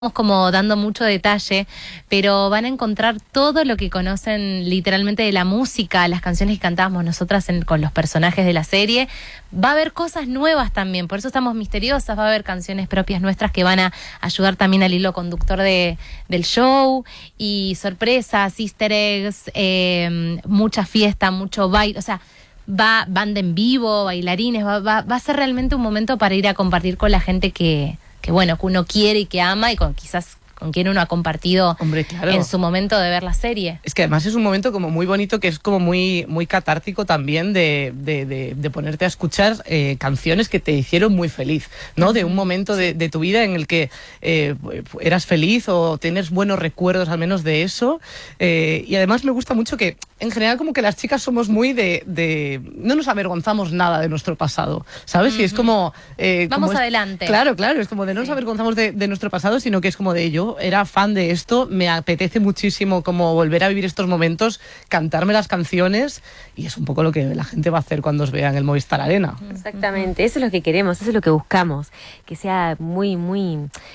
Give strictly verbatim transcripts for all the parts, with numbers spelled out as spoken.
como dando mucho detalle, pero van a encontrar todo lo que conocen literalmente de la música, las canciones que cantábamos nosotras en, con los personajes de la serie. Va a haber cosas nuevas también, por eso estamos misteriosas. Va a haber canciones propias nuestras que van a ayudar también al hilo conductor de, del show, y sorpresas, easter eggs, eh, mucha fiesta, mucho baile, o sea, va banda en vivo, bailarines, va, va, va a ser realmente un momento para ir a compartir con la gente que que bueno, que uno quiere y que ama, y con quizás con quien uno ha compartido. Hombre, claro, en su momento de ver la serie. Es que además es un momento como muy bonito, que es como muy, muy catártico también de, de, de, de ponerte a escuchar eh, canciones que te hicieron muy feliz, ¿no? De un momento de, de tu vida en el que eh, eras feliz o tienes buenos recuerdos al menos de eso. Eh, y además me gusta mucho que en general como que las chicas somos muy de... de no nos avergonzamos nada de nuestro pasado, ¿sabes? Uh-huh. Y es como... Eh, Vamos como es, adelante. Claro, claro, es como de no sí. nos avergonzamos de, de nuestro pasado, sino que es como de yo era fan de esto, me apetece muchísimo como volver a vivir estos momentos, cantarme las canciones, y es un poco lo que la gente va a hacer cuando os vea en el Movistar Arena. Exactamente, eso es lo que queremos, eso es lo que buscamos, que sea muy, muy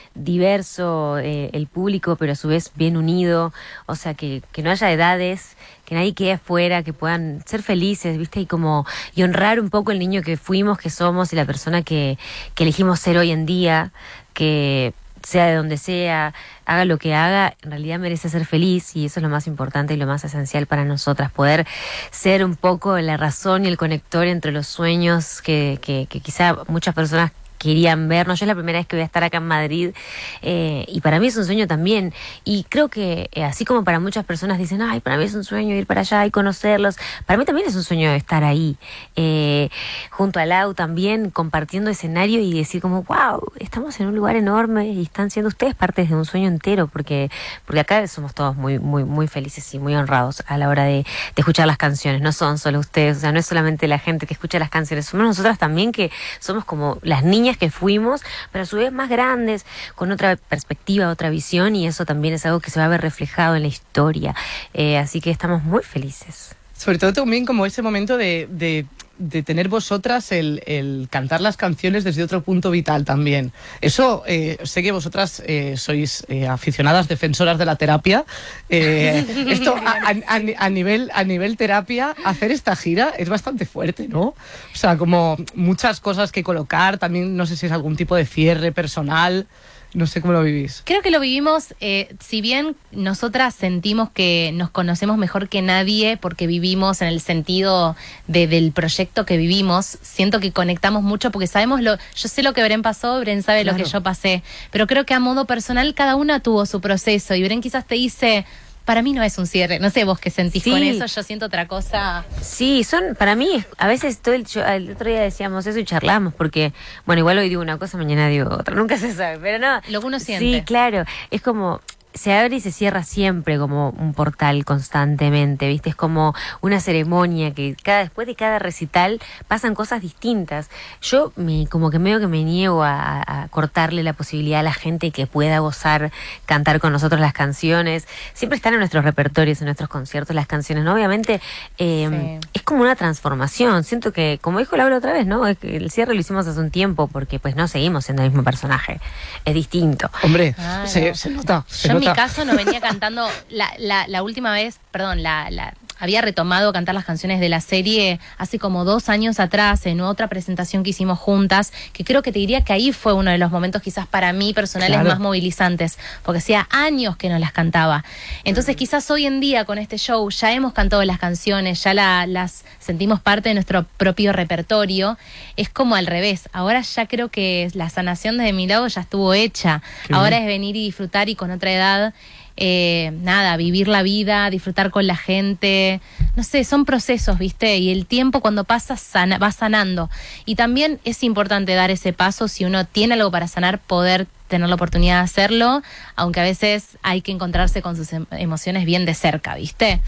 diverso eh, el público, pero a su vez bien unido, o sea, que, que no haya edades, que nadie quede afuera, que puedan ser felices, ¿viste? Y como y honrar un poco el niño que fuimos, que somos, y la persona que, que elegimos ser hoy en día, que sea de donde sea, haga lo que haga, en realidad merece ser feliz, y eso es lo más importante y lo más esencial para nosotras, poder ser un poco la razón y el conector entre los sueños que, que, que quizá muchas personas querían vernos. Yo es la primera vez que voy a estar acá en Madrid, eh, y para mí es un sueño también, y creo que eh, así como para muchas personas dicen, ay, para mí es un sueño ir para allá y conocerlos, para mí también es un sueño estar ahí, eh, junto a Lau también, compartiendo escenario y decir como, wow, estamos en un lugar enorme y están siendo ustedes partes de un sueño entero, porque porque acá somos todos muy muy muy felices y muy honrados a la hora de, de escuchar las canciones. No son solo ustedes, o sea, no es solamente la gente que escucha las canciones, somos nosotras también, que somos como las niñas que fuimos, pero a su vez más grandes, con otra perspectiva, otra visión, y eso también es algo que se va a ver reflejado en la historia. Eh, así que estamos muy felices. Sobre todo también como ese momento de, de, de tener vosotras el, el cantar las canciones desde otro punto vital también. Eso, eh, sé que vosotras eh, sois eh, aficionadas, defensoras de la terapia. Eh, esto a, a, a, nivel, a nivel terapia, hacer esta gira es bastante fuerte, ¿no? O sea, como muchas cosas que colocar, también no sé si es algún tipo de cierre personal. No sé cómo lo vivís. Creo que lo vivimos, eh, si bien nosotras sentimos que nos conocemos mejor que nadie porque vivimos en el sentido de, del proyecto que vivimos, siento que conectamos mucho porque sabemos lo, yo sé lo que Bren pasó, Bren sabe claro. lo que yo pasé, pero creo que a modo personal cada una tuvo su proceso, y Bren quizás te dice, para mí no es un cierre, no sé vos qué sentís sí. con eso, yo siento otra cosa. Sí, son, para mí, a veces todo el, yo, el otro día decíamos eso y charlamos, porque, bueno, igual hoy digo una cosa, mañana digo otra, nunca se sabe, pero no. Lo que uno siente. Sí, claro, es como... se abre y se cierra siempre como un portal constantemente, ¿viste? Es como una ceremonia que cada después de cada recital pasan cosas distintas. Yo me, como que medio que me niego a, a cortarle la posibilidad a la gente que pueda gozar, cantar con nosotros las canciones. Siempre están en nuestros repertorios, en nuestros conciertos las canciones, ¿no? Obviamente eh, sí. es como una transformación. Siento que, como dijo Laura otra vez, ¿no? Es que el cierre lo hicimos hace un tiempo porque pues no seguimos siendo el mismo personaje. Es distinto. Hombre, claro. se, se nota. Se Yo nota. En mi caso no venía cantando la, la, la última vez, perdón, la, la había retomado cantar las canciones de la serie hace como dos años atrás en otra presentación que hicimos juntas, que creo que te diría que ahí fue uno de los momentos quizás para mí personales claro. más movilizantes, porque hacía años que no las cantaba. Entonces quizás hoy en día con este show ya hemos cantado las canciones, ya la, las sentimos parte de nuestro propio repertorio. Es como al revés, ahora ya creo que la sanación desde mi lado ya estuvo hecha. Qué ahora bien. Es venir y disfrutar, y con otra edad Eh, nada, vivir la vida, disfrutar con la gente, no sé, son procesos, ¿viste? Y el tiempo cuando pasa sana, va sanando, y también es importante dar ese paso si uno tiene algo para sanar, poder tener la oportunidad de hacerlo, aunque a veces hay que encontrarse con sus em- emociones bien de cerca, ¿viste?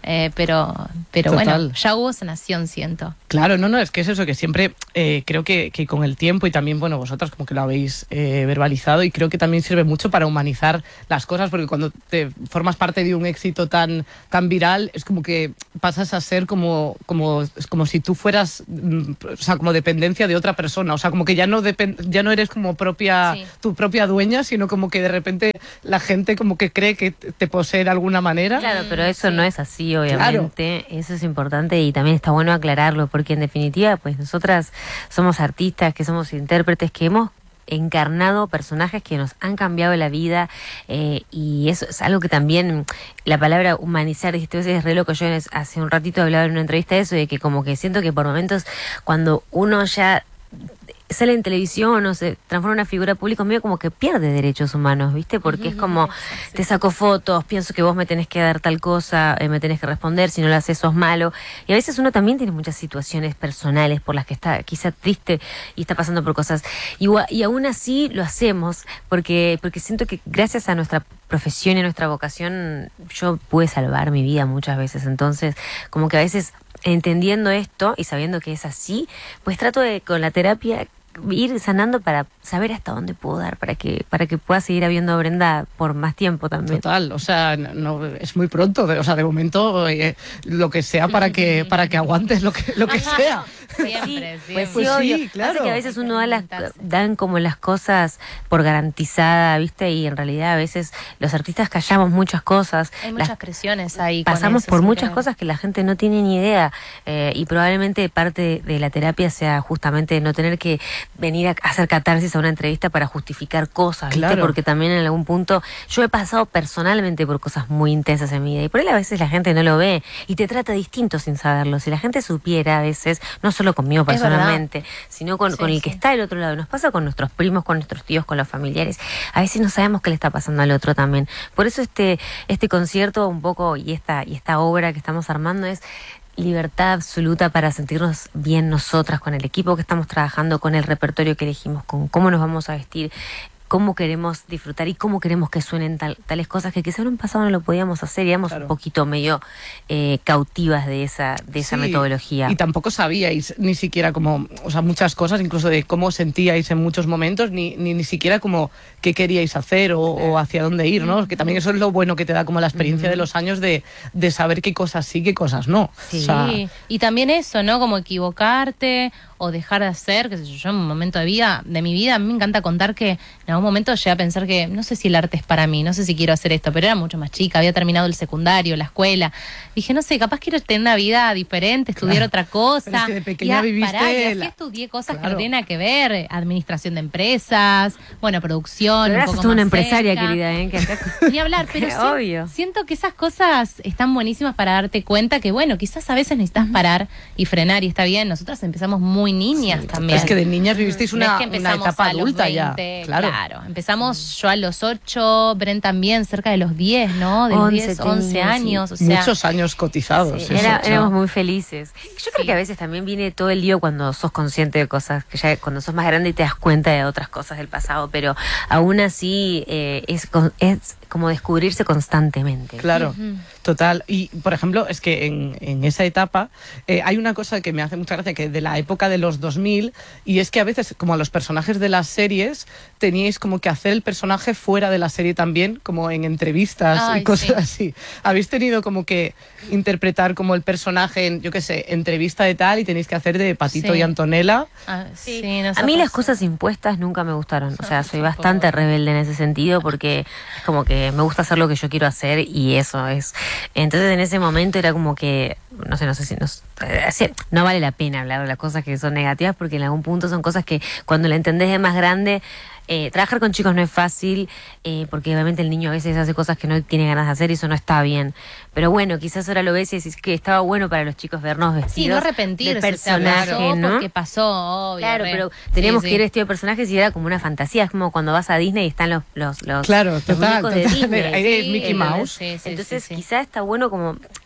Eh, pero pero Total. bueno, ya hubo sanación, siento. Claro, no, no, es que es eso, que siempre eh, creo que, que con el tiempo y también, bueno, vosotras como que lo habéis eh, verbalizado y creo que también sirve mucho para humanizar las cosas, porque cuando te formas parte de un éxito tan, tan viral, es como que pasas a ser como, como, es como si tú fueras, mm, o sea, como dependencia de otra persona, o sea, como que ya no, depen- ya no eres como propia, Sí. tu propia dueña, sino como que de repente la gente como que cree que te te posee de alguna manera. Claro, pero eso Sí. no es así, obviamente. Eso es importante y también está bueno aclararlo, porque en definitiva, pues nosotras somos artistas, que somos intérpretes, que hemos encarnado personajes que nos han cambiado la vida eh, y eso es algo que también la palabra humanizar, dijiste, es re loco. Yo en es- hace un ratito hablaba en una entrevista de eso, de que como que siento que por momentos cuando uno ya sale en televisión o se transforma en una figura pública, medio como que pierde derechos humanos, ¿viste? Porque es como, te saco fotos, pienso que vos me tenés que dar tal cosa, eh, me tenés que responder, si no lo haces sos malo. Y a veces uno también tiene muchas situaciones personales por las que está quizá triste y está pasando por cosas. Y, gua- y aún así lo hacemos, porque, porque siento que gracias a nuestra profesión y a nuestra vocación, yo pude salvar mi vida muchas veces. Entonces, como que a veces entendiendo esto y sabiendo que es así, pues trato de con la terapia ir sanando para saber hasta dónde puedo dar para que para que pueda seguir habiendo Brenda por más tiempo también. Total, o sea, no, es muy pronto, de- o sea, de momento eh, lo que sea para que para que aguantes lo que lo que sea. Siempre, Pues siempre. Pues sí, sí, obvio. claro. Pasa que a veces uno da las, Experimentarse. dan como las cosas por garantizada, ¿viste? Y en realidad a veces los artistas callamos muchas cosas. Hay las muchas presiones ahí. con pasamos eso, por sin muchas querer. cosas que la gente no tiene ni idea eh, y probablemente parte de la terapia sea justamente no tener que venir a hacer catarsis a una entrevista para justificar cosas, ¿viste? Claro. Porque también en algún punto yo he pasado personalmente por cosas muy intensas en mi vida y por ahí a veces la gente no lo ve y te trata distinto sin saberlo. Si la gente supiera a veces, no solo conmigo Es verdad. personalmente, sino con, Sí, con el sí. que está del otro lado. Nos pasa con nuestros primos, con nuestros tíos, con los familiares. A veces no sabemos qué le está pasando al otro también. Por eso este, este concierto un poco y esta, y esta obra que estamos armando es libertad absoluta para sentirnos bien nosotras con el equipo que estamos trabajando, con el repertorio que elegimos, con cómo nos vamos a vestir, cómo queremos disfrutar y cómo queremos que suenen tal, tales cosas que quizá en un pasado no lo podíamos hacer y éramos Claro. un poquito medio eh, cautivas de esa, de esa Sí, metodología. Y tampoco sabíais ni siquiera como, o sea, muchas cosas, incluso de cómo sentíais en muchos momentos, ni, ni, ni siquiera como qué queríais hacer o, o hacia dónde ir, ¿no? Que también eso es lo bueno que te da como la experiencia de los años de, de saber qué cosas sí, qué cosas no. Sí. O sea, Sí, y también eso, ¿no? Como equivocarte o dejar de hacer, qué sé yo, yo en un momento de vida, de mi vida, a mí me encanta contar que en algún momento llegué a pensar que no sé si el arte es para mí, no sé si quiero hacer esto, pero era mucho más chica, había terminado el secundario, la escuela. Dije, no sé, capaz quiero tener una vida diferente, estudiar Claro. otra cosa. Pero es que de pequeña Y a- viviste pará, y así la- estudié cosas que Claro. no tienen nada que ver, administración de empresas, bueno, producción, Pero un ahora poco sos toda una más empresaria, cerca. querida, ¿eh? Que acá- Ni hablar, pero sien- Obvio. siento que esas cosas están buenísimas para darte cuenta que, bueno, quizás a veces necesitas parar y frenar y está bien. Nosotras empezamos muy niñas también. es que de niñas vivisteis No una, es que una empezamos etapa a los adulta ya. veinte, Claro. claro. Empezamos yo a los ocho, Bren también, cerca de los diez, ¿no? De los once diez, once tenía, sí. años. O sea, Muchos años cotizados. Sí, eso, era- o sea, éramos muy felices. Yo creo que a veces también viene todo el lío cuando sos consciente de cosas, que ya cuando sos más grande y te das cuenta de otras cosas del pasado, pero aún así eh, es, con- es como descubrirse constantemente. Claro, Ujú. total. Y, por ejemplo, es que en, en esa etapa eh, hay una cosa que me hace mucha gracia, que de la época de los dos mil, y es que a veces, como a los personajes de las series, teníais como que hacer el personaje fuera de la serie también, como en entrevistas Ay, y cosas sí. así. ¿Habéis tenido como que interpretar como el personaje en, yo qué sé, entrevista de tal, y tenéis que hacer de Patito Sí. y Antonella? ah, Sí. sí, nos A ha mí las pasado. cosas impuestas nunca me gustaron. O sea, No, soy tampoco. bastante rebelde en ese sentido porque es como que me gusta hacer lo que yo quiero hacer y eso es. Entonces en ese momento era como que, no sé, no sé si nos, eh, sí, no vale la pena hablar de las cosas que son negativas porque en algún punto son cosas que cuando la entendés de más grande. Eh, trabajar con chicos no es fácil eh, porque obviamente el niño a veces hace cosas que no tiene ganas de hacer y eso no está bien. Pero bueno, quizás ahora lo ves y decís que estaba bueno para los chicos vernos vestidos Sí, no arrepentirse. de o sea, personaje, pasó ¿no? porque pasó, obvio. Claro, re. pero teníamos Sí, que ir sí. vestido de personajes y era como una fantasía. Es como cuando vas a Disney y están los, los, los, Claro, los total, muñecos de total. Disney. Ahí es Sí, Mickey el- Mouse. sí, sí, Entonces sí, sí. quizá está bueno como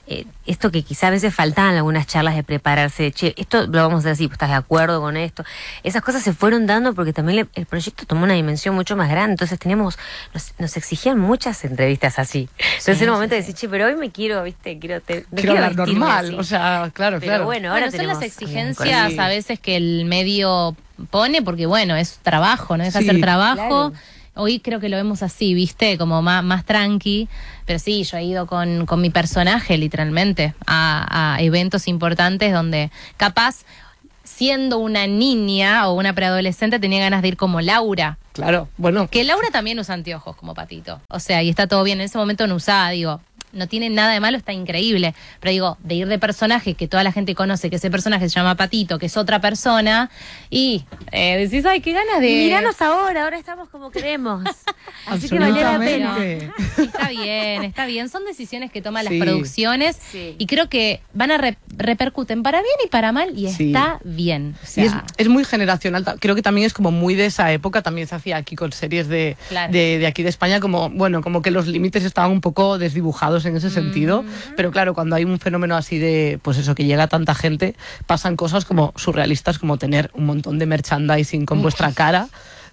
eh, esto que quizá a veces faltaban algunas charlas de prepararse, de, che, esto lo vamos a hacer así, ¿estás de acuerdo con esto? Esas cosas se fueron dando porque también le, el proyecto tomó una dimensión mucho más grande, entonces teníamos, nos, nos exigían muchas entrevistas así. Entonces Sí, era un momento sí, de decir, che, pero hoy me quiero, viste, quiero, te, me Quiero hablar vestirme normal, así. o sea, claro, Pero claro. bueno, ahora Bueno, son tenemos las también exigencias Sí. a veces que el medio pone, porque bueno, es trabajo, no deja de Sí, ser trabajo. claro. Hoy creo que lo vemos así, ¿viste? Como más, más tranqui. Pero sí, yo he ido con, con mi personaje, literalmente, a, a eventos importantes donde capaz, siendo una niña o una preadolescente, tenía ganas de ir como Laura. Claro, bueno. Que Laura también usa anteojos como Patito. O sea, y está todo bien. En ese momento no usaba, digo, no tiene nada de malo, está increíble. Pero digo, de ir de personaje, que toda la gente conoce que ese personaje se llama Patito, que es otra persona, y eh, decís, ay, qué ganas de... Y miranos ahora, ahora estamos como queremos. Así que valió la pena. Absolutamente. Está bien, está bien. Son decisiones que toman Sí. las producciones Sí. y creo que van a re- repercuten para bien y para mal y Sí. está bien. O sea, Y es, es muy generacional. ta- Creo que también es como muy de esa época. También se hacía aquí con series de, Claro. de, de aquí de España, como bueno, como que los límites estaban un poco desdibujados en ese sentido. Pero claro, cuando hay un fenómeno así de, pues eso, que llega a tanta gente, pasan cosas como surrealistas, como tener un montón de merchandising con vuestra cara.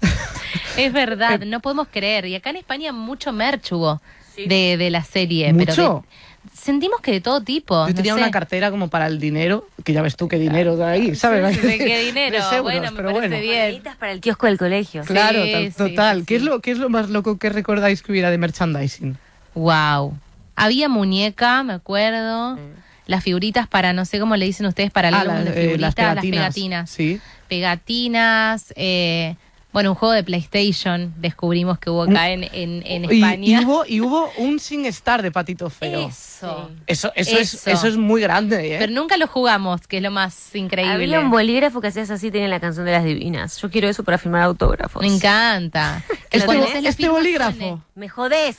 es verdad, no podemos creer. Y acá en España mucho merch hubo Sí. de, de la serie. ¿Mucho? Pero de- sentimos que de todo tipo. Yo no tenía sé. una cartera como para el dinero, que ya ves tú qué dinero de ahí, ¿sabes? ¿De qué dinero? Tres euros, Bueno, me pero parece bueno. bien. Moneditas para el kiosco del colegio. Claro, Sí, tal- sí, total. sí, ¿Qué, sí. Es lo, ¿Qué es lo más loco que recordáis que hubiera de merchandising? Wow. Había muñeca, me acuerdo. Las figuritas para, no sé cómo le dicen ustedes, para el Ah, álbum las, de eh, figuritas, las pegatinas. las pegatinas. Sí. Pegatinas, eh, bueno, un juego de PlayStation descubrimos que hubo acá en, en, en Y- España. Y, hubo, y hubo un sin estar de Patito Feo. Eso. Sí. Eso, eso, Es, Eso. eso es muy grande, ¿eh? Pero nunca lo jugamos, que es lo más increíble. Había un bolígrafo que hacías así, tenía la canción de las divinas. Yo quiero eso para firmar autógrafos. Me encanta. Que este cuando bo- haces la este filmación, bolígrafo. Me jodés.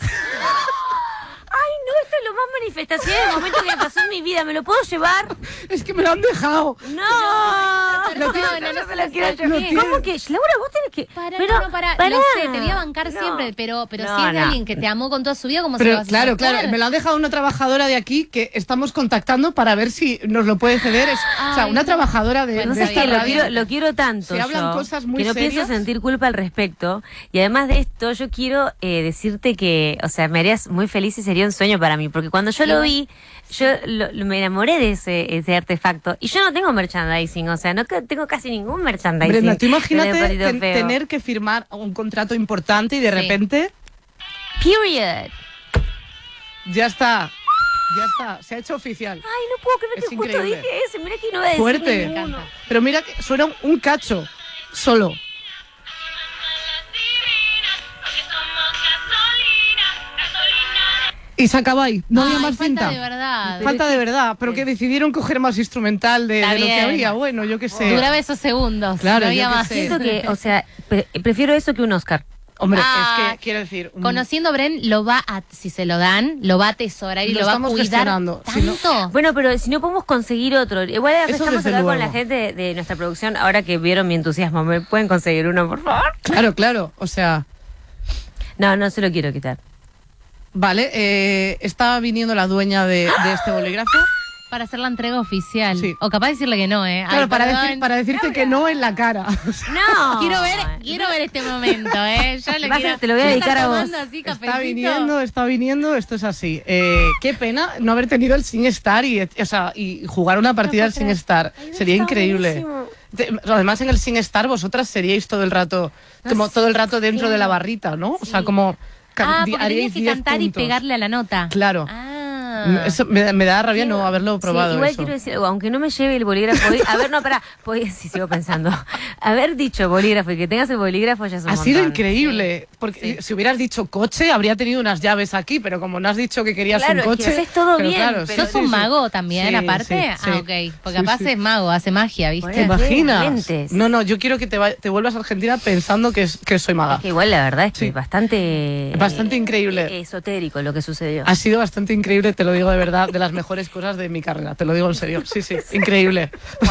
Ay, no, esto es lo más manifestación del momento que me pasó en mi vida. ¿Me lo puedo llevar? Es que me lo han dejado. No. Perdona, no, no se se lo lo quiero saqué. llevar. No ¿Cómo que? Laura, vos tenés que... Para, pero, no, no, para, pará. lo sé, te voy a bancar No. siempre, pero, pero No, si es de no. alguien que te amó con toda su vida, ¿cómo se lo Pero vas a claro, sacar? claro, me lo han dejado una trabajadora de aquí que estamos contactando para ver si nos lo puede ceder. Es, o sea, Ay, una no. trabajadora de, Bueno, de No sé esta qué, lo radio. quiero, lo quiero tanto Se hablan yo, cosas muy que no pienso serias. sentir culpa al respecto. Y además de esto, yo quiero eh, decirte que, o sea, me harías muy feliz y sería un sueño para mí. Porque cuando yo lo vi, yo lo- lo- me enamoré de ese, ese artefacto. Y yo no tengo merchandising, o sea, no que- tengo casi ningún merchandising. Brenda, tú de imagínate Patito ten- Feo. tener que firmar un contrato importante y de Sí. repente Period. ya está. Ya está, se ha hecho oficial. Ay, no puedo creer Es que justo increíble. dije ese. Mira que no voy a decir Fuerte. ninguno. Pero mira que suena un- un cacho solo. Y se acaba ahí. No había Ay, más falta cinta. de verdad. Falta de verdad, pero que decidieron coger más instrumental de, Está de lo que bien. había. Bueno, yo qué sé. Duraba esos segundos. Claro, no había yo qué más. sé. Siento que, o sea, pre- prefiero eso que un Oscar. Hombre, Ah, es que quiero decir. un- Conociendo a Bren, lo va a, si se lo dan, lo va a atesorar y Lo lo, va a estamos cuidar gestionando. Si no- tanto. Bueno, pero si no podemos conseguir otro. Igual Eso estamos desde acá con luego. la gente de, de nuestra producción. Ahora que vieron mi entusiasmo, ¿me pueden conseguir uno, por favor? Claro, claro. O sea, No, no se lo quiero quitar. vale, eh, está viniendo la dueña de, de este bolígrafo. Para hacer la entrega oficial. Sí. O capaz decirle que no, ¿eh? Claro, Ay, para, perdón. decir, para decirte que no en la cara. No. Quiero ver, quiero ver este momento, ¿eh? Ya le Vas a- quiero. te lo voy a ya dedicar está a vos. tomando así Está cafecito. viniendo, está viniendo, esto es así. Eh, qué pena no haber tenido el Sin Star y, o sea, y jugar una partida del Sin Star. Sería está increíble. buenísimo. Te- Además, en el Sin Star vosotras seríais todo el rato, como todo el rato dentro claro. de la barrita, ¿no? O sea, como ca- Ah, di- porque haríais tenías que diez cantar y puntos. pegarle a la nota. Claro. Ah. Eso me, me da rabia no haberlo Sí, probado. igual eso. quiero decir algo, aunque no me lleve el bolígrafo, a ver, no, pará, pues, si sigo pensando, haber dicho bolígrafo y que tengas el bolígrafo ya es un Ha montón. sido increíble, porque Sí. si hubieras dicho coche, habría tenido unas llaves aquí, pero como no has dicho que querías Claro, un es que coche... haces todo pero bien, claro, pero- sí, ¿Sos un sí, sí. mago también, Sí, aparte? sí, ah, sí. ok. Porque Sí, capaz sí. es mago, hace magia, ¿viste? ¿Te imaginas? Lentes. No, no, yo quiero que te, va- te vuelvas a Argentina pensando que, es- que soy maga. Es que igual la verdad es que Sí. es bastante... Bastante eh, increíble. eh, esotérico lo que sucedió. Ha sido bastante increíble, te lo digo de verdad, de las mejores cosas de mi carrera, te lo digo en serio. Sí, sí, increíble.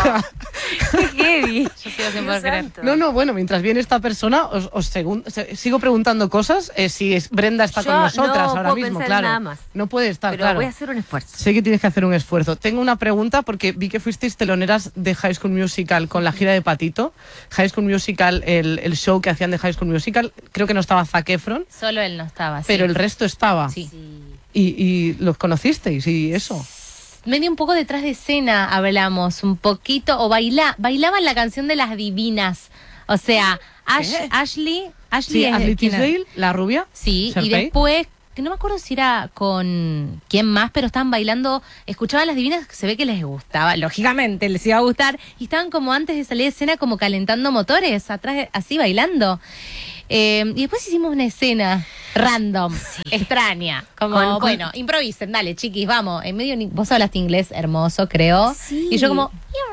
¡Qué heavy! Yo sigo sin poder creer. No, no, bueno, mientras viene esta persona, os, os segun- se- sigo preguntando cosas. eh, si es- Brenda está Yo con nosotras no ahora puedo mismo, pensar en claro. nada más. No puede estar, Pero claro. voy a hacer un esfuerzo. Sé que tienes que hacer un esfuerzo. Tengo una pregunta porque vi que fuisteis teloneras de High School Musical con la gira de Patito. High School Musical, el, el show que hacían de High School Musical, creo que no estaba Zac Efron, Solo él no estaba. sí. pero el resto estaba. Sí. Y, y los conocisteis y eso. Medio un poco detrás de escena hablamos, un poquito, o baila, bailaban la canción de las divinas. O sea, Ash- ¿Qué? Ashley, Ashley Sí, es- Ashley ¿quién era? Tisdale, la rubia. Sí, y Sharpay. después, que no me acuerdo si era con quién más, pero estaban bailando, escuchaban las divinas, se ve que les gustaba, lógicamente les iba a gustar, y estaban como antes de salir de escena como calentando motores, atrás, de- así bailando. Eh, y después hicimos una escena random, extraña, como, Con- con- bueno, improvisen, dale, chiquis, vamos. En medio, ni- vos hablaste inglés hermoso, creo. Sí. Y yo como,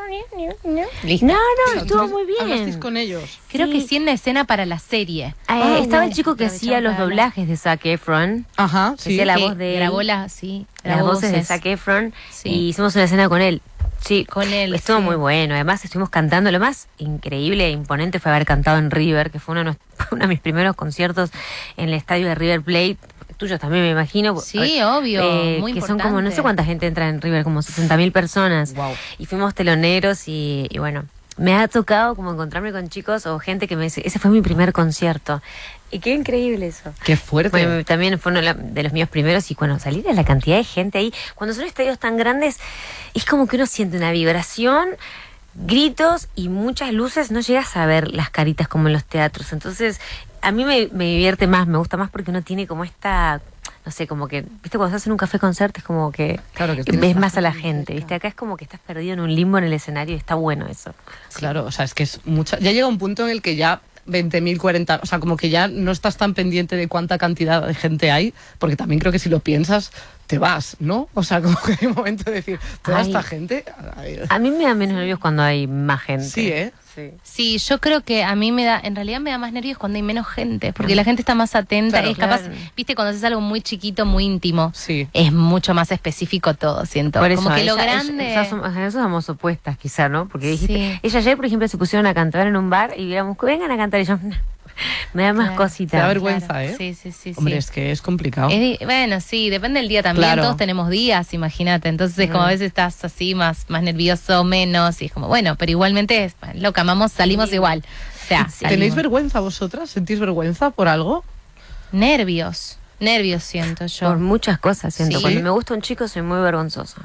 listo. No, no, estuvo Entonces, muy ¿hablasteis bien. con ellos? Creo Sí. que sí en la escena para la serie. Eh, Ah, estaba el bueno, chico que hacía aprovechamos los para hablar. doblajes de Zac Efron. Ajá, Que sí. hacía la Que voz de él. grabó la, sí, Las grabó voces de voces. Zac Efron. Sí. Y hicimos una escena con él. Sí, Con él, estuvo sí. muy bueno. Además, estuvimos cantando. Lo más increíble e imponente fue haber cantado en River, que fue uno de, nues- uno de mis primeros conciertos en el estadio de River Plate. Tuyos también, me imagino. Sí, obvio, muy Que son como, no sé importante. cuánta gente entra en River, como sesenta mil personas. Wow. Y fuimos teloneros y, y bueno, me ha tocado como encontrarme con chicos o gente que me dice, ese fue mi primer concierto. Y qué increíble eso. Qué fuerte. Bueno, también fue uno de la- de los míos primeros y bueno, salir de la cantidad de gente ahí, cuando son estadios tan grandes, es como que uno siente una vibración, gritos y muchas luces, no llegas a ver las caritas como en los teatros. Entonces, a mí me, me divierte más, me gusta más porque uno tiene como esta, no sé, como que, viste, cuando estás en un café concierto es como que, Claro que tienes ves la más a la gente gente, cerca. viste, acá es como que estás perdido en un limbo en el escenario y está bueno eso. Claro, o sea, es que es mucha. Ya llega un punto en el que ya veinte mil, cuarenta, o sea, como que ya no estás tan pendiente de cuánta cantidad de gente hay, porque también creo que si lo piensas, te vas, ¿no? O sea, como que hay un momento de decir, toda Ay. esta gente. Ay, A mí me da menos nervios cuando hay más gente. sí, ¿eh? Sí. Sí, yo creo que a mí me da, en realidad me da más nervios cuando hay menos gente, porque la gente está más atenta, Claro, es capaz, claro. viste, cuando haces algo muy chiquito, muy íntimo, Sí. es mucho más específico todo, siento. Por eso, como que lo ella- grande... ella- esas somos, esas somos opuestas, quizá, ¿no? Porque dijiste, Sí. ella ayer, por ejemplo, se pusieron a cantar en un bar y digamos, vengan a cantar y yo, "No". Me da más Claro. cositas. Te da vergüenza, ¿eh? Sí, sí, sí. Hombre, sí. es que es complicado. Es di- bueno, sí, depende del día también. Claro. Todos tenemos días, imagínate. Entonces, como a veces estás así, más, más nervioso, menos. Y es como, bueno, pero igualmente, es, bueno, loca, amamos, salimos igual. O sea, Sí. ¿Tenéis salimos. vergüenza vosotras? ¿Sentís vergüenza por algo? Nervios. Nervios siento yo. Por muchas cosas, siento. Sí. Cuando me gusta un chico soy muy vergonzosa.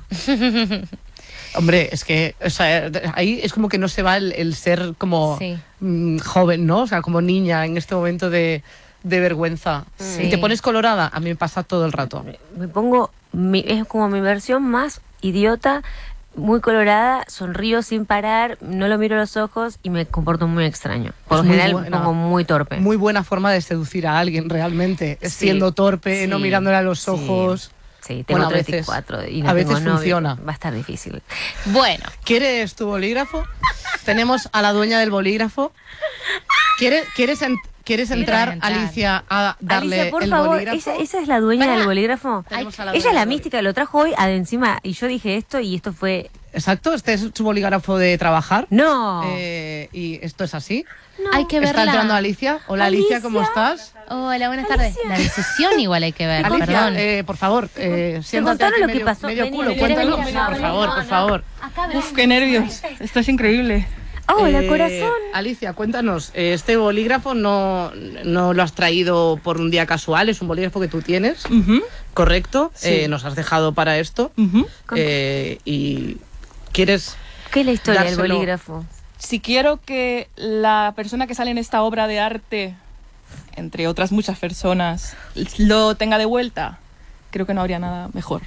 Hombre, es que o sea, ahí es como que no se va el, el ser como Sí. mm, joven, ¿no? O sea, como niña en este momento de, de vergüenza. Sí. ¿Y te pones colorada? A mí me pasa todo el rato. Me pongo, mi- es como mi versión más idiota, muy colorada, sonrío sin parar, no lo miro a los ojos y me comporto muy extraño. Por Es lo muy general me buena. pongo muy torpe. Muy buena forma de seducir a alguien, realmente. Es Sí, siendo torpe, sí, no mirándole a los sí. ojos. Sí, tengo Bueno, a treinta y veces- cuatro y no a tengo veces novio. funciona. Va a estar difícil. Bueno, ¿Quieres tu bolígrafo? Tenemos a la dueña del bolígrafo. ¿Quieres, quieres, en- ¿quieres entrar, entrar. Alicia, a darle Alicia, por el favor, bolígrafo? esa, esa es la dueña Pará. del bolígrafo. Tenemos a la Ella dueña es la del mística, lo trajo hoy a de encima y yo dije esto y esto fue... Exacto, este es su bolígrafo de trabajar. ¡No! Eh, y esto es así. hay que Está verla. entrando Alicia. Hola Alicia, ¿cómo Alicia. estás? Hola, buenas tardes. La decisión igual hay que ver, Alicia, perdón. eh, por favor, eh, siéntate contaron aquí lo que medio, pasó. medio Vení, culo, vení, cuéntanos. vení, vení, por no, favor, no, por no. favor. Uf, qué nervios. Esto es increíble. ¡Hola, Eh, corazón! Alicia, cuéntanos, eh, este bolígrafo no, no lo has traído por un día casual, es un bolígrafo que tú tienes, Ujú, ¿correcto? Sí. Eh, nos has dejado para esto. ujú. Eh, y ¿quieres? ¿Qué es la historia del dárselo. bolígrafo? Si quiero que la persona que sale en esta obra de arte, entre otras muchas personas, lo tenga de vuelta, creo que no habría nada mejor.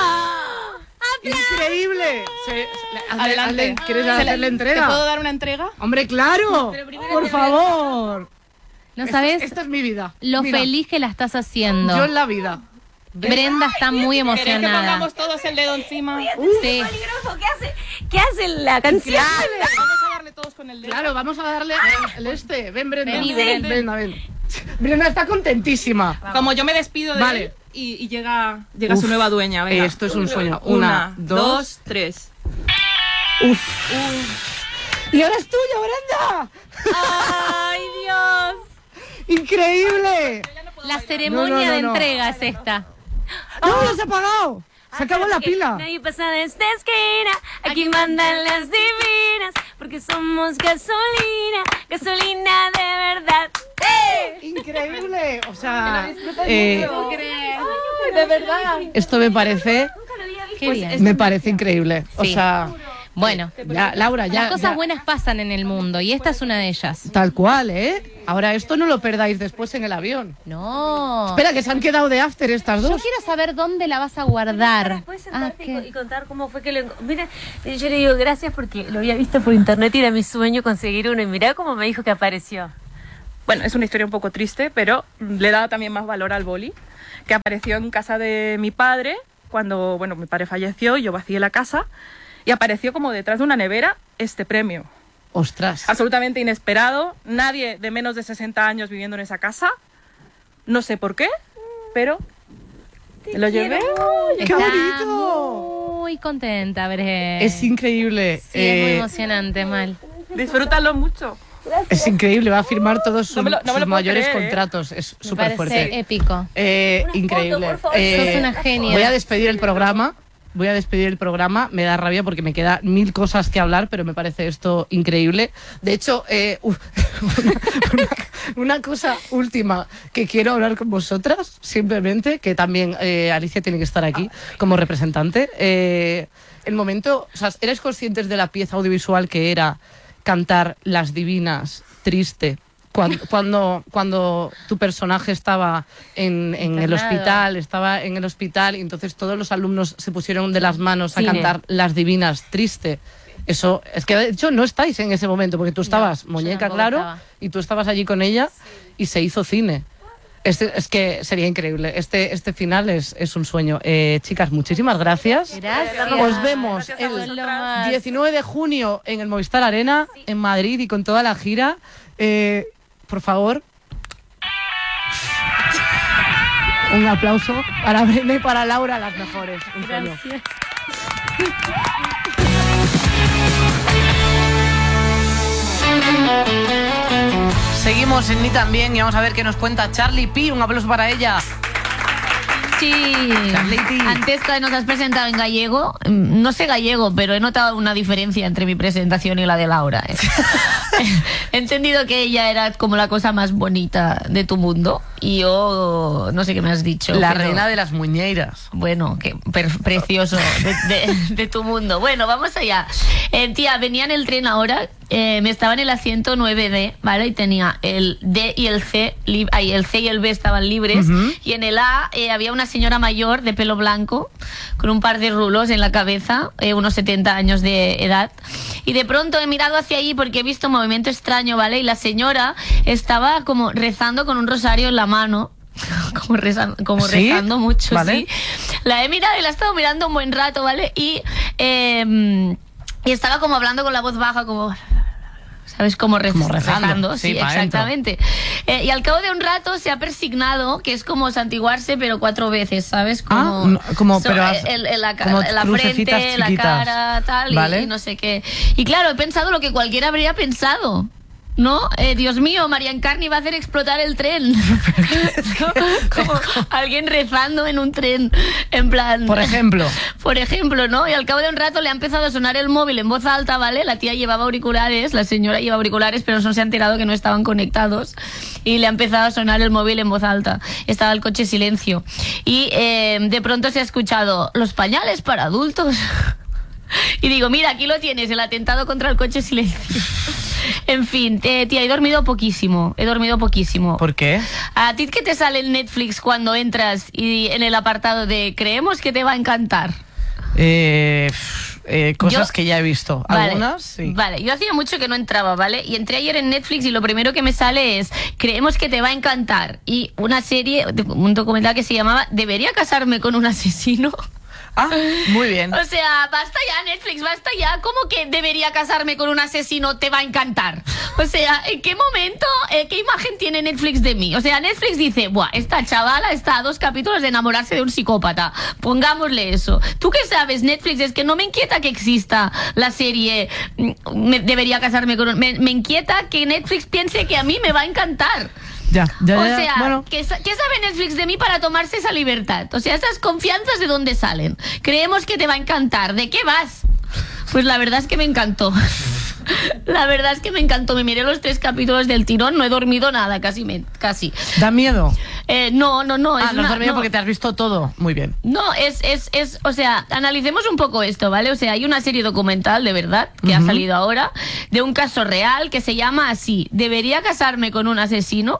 ¡Increíble! Se- se- hazle- Adelante. hazle- ¿Quieres Se le- hacerle entrega? ¿Te puedo dar una entrega? ¡Hombre, claro! ¡Por favor! No Esta- sabes Esta es mi vida. lo Mira, feliz que la estás haciendo. Yo en la vida. Brenda está muy ¿Queréis que emocionada. pongamos todos el dedo encima? Sí. Bolígrafo, ¿qué hace? ¿Qué hace la canción? Vamos a darle todos con el dedo. Claro, vamos a darle el este. Ven, Brenda. Ven, ven, ven. Brenda, ven. Brenda está contentísima. Como yo me despido de Vale, él, y, y llega, llega su nueva dueña. Venga. Esto es un sueño. Una, Una, dos, dos. tres. Uf. Y ahora es tuya, Brenda. ¡Ay, Dios! ¡Increíble! La ceremonia No, no, no, de no. entrega es esta. ¡No, ya se ha apagado! ¡Se acabó la Porque pila! Nadie pasa de esta esquina, aquí mandan las divinas, porque somos gasolina, gasolina de verdad. ¡Increíble! O sea, eh, De verdad. esto me parece, Qué bien. me parece increíble. O Sí. sea, Bueno, ya, Laura, ya, las cosas ya- buenas pasan en el mundo y esta es una de ellas. tal cual, ¿eh? Ahora esto no lo perdáis después en el avión. No. Espera, que se han quedado de after estas Yo dos. quiero saber dónde la vas a guardar. ¿Puedes Ah, sentarte y ¿qué? co- y contar cómo fue que lo enco- Mira, yo le digo gracias porque lo había visto por internet y era mi sueño conseguir uno. Y mirá cómo me dijo que apareció. Bueno, es una historia un poco triste, pero le da también más valor al boli, que apareció en casa de mi padre cuando, bueno, mi padre falleció y yo vacié la casa y apareció como detrás de una nevera este premio. Ostras. Absolutamente inesperado, nadie de menos de sesenta años viviendo en esa casa, no sé por qué, pero me lo llevé. ¡Qué Está bonito! muy contenta, Bre. Es increíble. Sí, es muy eh, emocionante, Mal. Disfrútalo mucho. es increíble, va a firmar todos sus, No me lo- no me sus lo puedo mayores creer, ¿eh? contratos. Es Me súper parece fuerte. épico. Eh, Una foto, increíble. por favor. Eh, Sos una genia. Voy a despedir el programa. Voy a despedir el programa. Me da rabia porque me queda mil cosas que hablar, pero me parece esto increíble. De hecho, eh, uf, una, una- una cosa última que quiero hablar con vosotras, simplemente, que también eh, Alicia tiene que estar aquí como representante. Eh, el momento, o sea, ¿erais conscientes de la pieza audiovisual que era cantar Las Divinas, triste? Cuando, cuando, cuando tu personaje estaba en, en el Internado. hospital, estaba en el hospital y entonces todos los alumnos se pusieron de las manos a Cine. cantar Las Divinas, triste. Eso, es que de hecho no estáis en ese momento, porque tú estabas, yo muñeca, tampoco claro, estaba. y tú estabas allí con ella y se hizo cine. Este, es que sería increíble. Este, este final es, es un sueño. Eh, chicas, muchísimas gracias. Gracias. Os vemos Gracias a el Son lo más. diecinueve de junio en el Movistar Arena, en Madrid y con toda la gira. Eh, por favor, un aplauso para Brenda y para Laura, las mejores. Un sueño. Seguimos en Ni También y vamos a ver qué nos cuenta Charlie P. Un aplauso para ella. Sí, Carletti. antes que nos has presentado en gallego, mm, no sé gallego, pero he notado una diferencia entre mi presentación y la de Laura. ¿eh? He entendido que ella era como la cosa más bonita de tu mundo y yo no sé qué me has dicho. La pero- reina de las muñeiras. Bueno, qué per- precioso de, de- de tu mundo. Bueno, vamos allá. Eh, tía, venía en el tren ahora, eh, me estaba en el asiento nueve D, ¿vale? Y tenía el D y el C, lib- ay, el C y el B estaban libres. Ujú. Y en el A eh, había una señora mayor de pelo blanco, con un par de rulos en la cabeza, eh, unos setenta años de edad. Y de pronto he mirado hacia allí porque he visto un movimiento extraño, ¿vale? Y la señora estaba como rezando con un rosario en la mano. Como rezando, como ¿Sí? rezando mucho, Vale. sí. La he mirado y la he estado mirando un buen rato, ¿vale? Y, eh, y estaba como hablando con la voz baja, como... ¿Sabes? Como, rez- Como rezando, sí, sí, pa' dentro. exactamente. Eh, y al cabo de un rato se ha persignado, que es como santiguarse, pero cuatro veces, ¿sabes? Como, Ah, no, como, so- pero has- el- el- la, ca- como la crucecitas frente, la chiquitas. cara, tal, y- Vale. y, no sé qué. Y claro, he pensado lo que cualquiera habría pensado. ¿No? Eh, Dios mío, María Encarni va a hacer explotar el tren. ¿No? Como alguien rezando en un tren, en plan... Por ejemplo. Por ejemplo, ¿no? Y al cabo de un rato le ha empezado a sonar el móvil en voz alta, ¿vale? La tía llevaba auriculares, la señora lleva auriculares, pero no se ha enterado que no estaban conectados. Y le ha empezado a sonar el móvil en voz alta. Estaba el coche silencio. Y eh, de pronto se ha escuchado, los pañales para adultos. Y digo, mira, aquí lo tienes, el atentado contra el coche silencio. En fin, eh, tía, he dormido poquísimo, he dormido poquísimo. ¿Por qué? ¿A ti qué te sale en Netflix cuando entras y en el apartado de creemos que te va a encantar? Eh, pf, eh, cosas Yo- que ya he visto. Vale, Algunas, sí. Vale, yo hacía mucho que no entraba, ¿vale? Y entré ayer en Netflix y lo primero que me sale es creemos que te va a encantar. Y una serie, un documental que se llamaba ¿Debería casarme con un asesino? Ah, muy bien. O sea, basta ya, Netflix, basta ya. ¿Cómo que debería casarme con un asesino? Te va a encantar. O sea, ¿en qué momento, eh, qué imagen tiene Netflix de mí? O sea, Netflix dice, buah, esta chavala está a dos capítulos de enamorarse de un psicópata. Pongámosle eso. ¿Tú qué sabes, Netflix? Es que no me inquieta que exista la serie me, debería casarme con un... Me, me inquieta que Netflix piense que a mí me va a encantar. Ya, ya, o ya, sea, bueno. ¿qué, ¿qué sabe Netflix de mí para tomarse esa libertad? O sea, esas confianzas, ¿de dónde salen? Creemos que te va a encantar. ¿De qué vas? Pues la verdad es que me encantó. La verdad es que me encantó. Me miré los tres capítulos del tirón. No he dormido nada, casi. Me, casi. ¿Da miedo? Eh, no, no, no. Ah, es no has una, dormido no. porque te has visto todo. Muy bien. No, es, es, es, o sea, analicemos un poco esto, ¿vale? O sea, hay una serie documental, de verdad, que uh-huh. ha salido ahora, de un caso real que se llama así, ¿debería casarme con un asesino?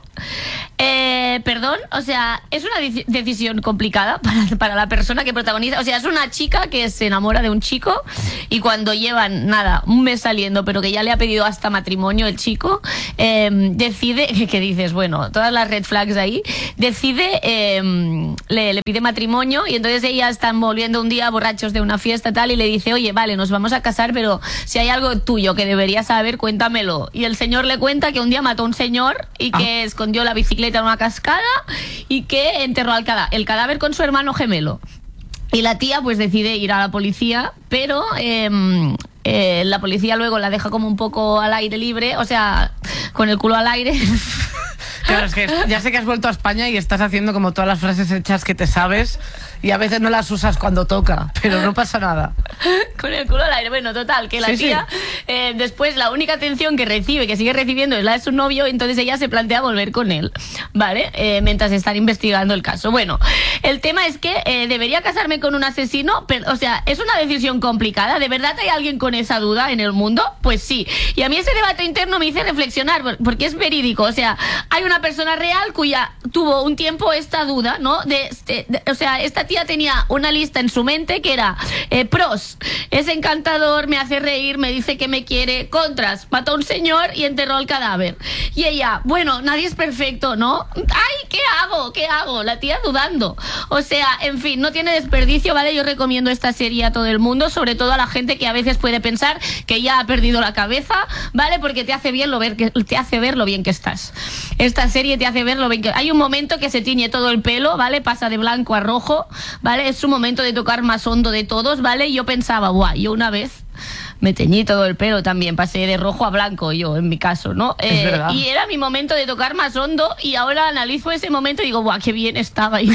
Eh, perdón, o sea, es una de- decisión complicada para, para la persona que protagoniza. O sea, es una chica que se enamora de un chico y cuando llevan, nada, un mes saliendo, pero que ya le ha pedido hasta matrimonio el chico, eh, decide, que dices, bueno, todas las red flags ahí, decide, eh, le, le pide matrimonio y entonces ella están volviendo un día borrachos de una fiesta tal y le dice, oye, vale, nos vamos a casar, pero si hay algo tuyo que deberías saber, cuéntamelo. Y el señor le cuenta que un día mató a un señor y que ah. escondió la bicicleta en una cascada y que enterró al cada- el cadáver con su hermano gemelo. Y la tía pues decide ir a la policía, pero eh, eh, la policía luego la deja como un poco al aire libre, o sea, con el culo al aire. Claro, es que ya sé que has vuelto a España y estás haciendo como todas las frases hechas que te sabes y a veces no las usas cuando toca, pero no pasa nada. Con el culo al aire. Bueno, total, que la sí, tía sí. Eh, después la única atención que recibe, que sigue recibiendo, es la de su novio, entonces ella se plantea volver con él, ¿vale? Eh, mientras están investigando el caso. Bueno, el tema es que eh, debería casarme con un asesino, pero, o sea, es una decisión complicada. ¿De verdad hay alguien con esa duda en el mundo? Pues sí. Y a mí ese debate interno me hizo reflexionar, porque es verídico. O sea, hay una persona real cuya tuvo un tiempo esta duda, ¿no? De, de, de, o sea, esta tía tenía una lista en su mente que era eh, pros, es encantador, me hace reír, me dice que me quiere. Contras, mató a un señor y enterró el cadáver. Y ella, bueno, nadie es perfecto, ¿no? Ay, ¿qué hago? ¿Qué hago? La tía dudando. O sea, en fin, no tiene desperdicio, ¿vale? Yo recomiendo esta serie a todo el mundo, sobre todo a la gente que a veces puede pensar que ya ha perdido la cabeza, ¿vale? Porque te hace bien lo ver que te hace ver lo bien que estás. Esta serie te hace ver lo bien que... Hay un momento que se tiñe todo el pelo, ¿vale? Pasa de blanco a rojo, ¿vale? Es su momento de tocar más hondo de todos, ¿vale? Y yo pensaba, guau, yo una vez me teñí todo el pelo también, pasé de rojo a blanco yo, en mi caso, ¿no? Es Eh, verdad. y era mi momento de tocar más hondo y ahora analizo ese momento y digo, guau, qué bien estaba yo.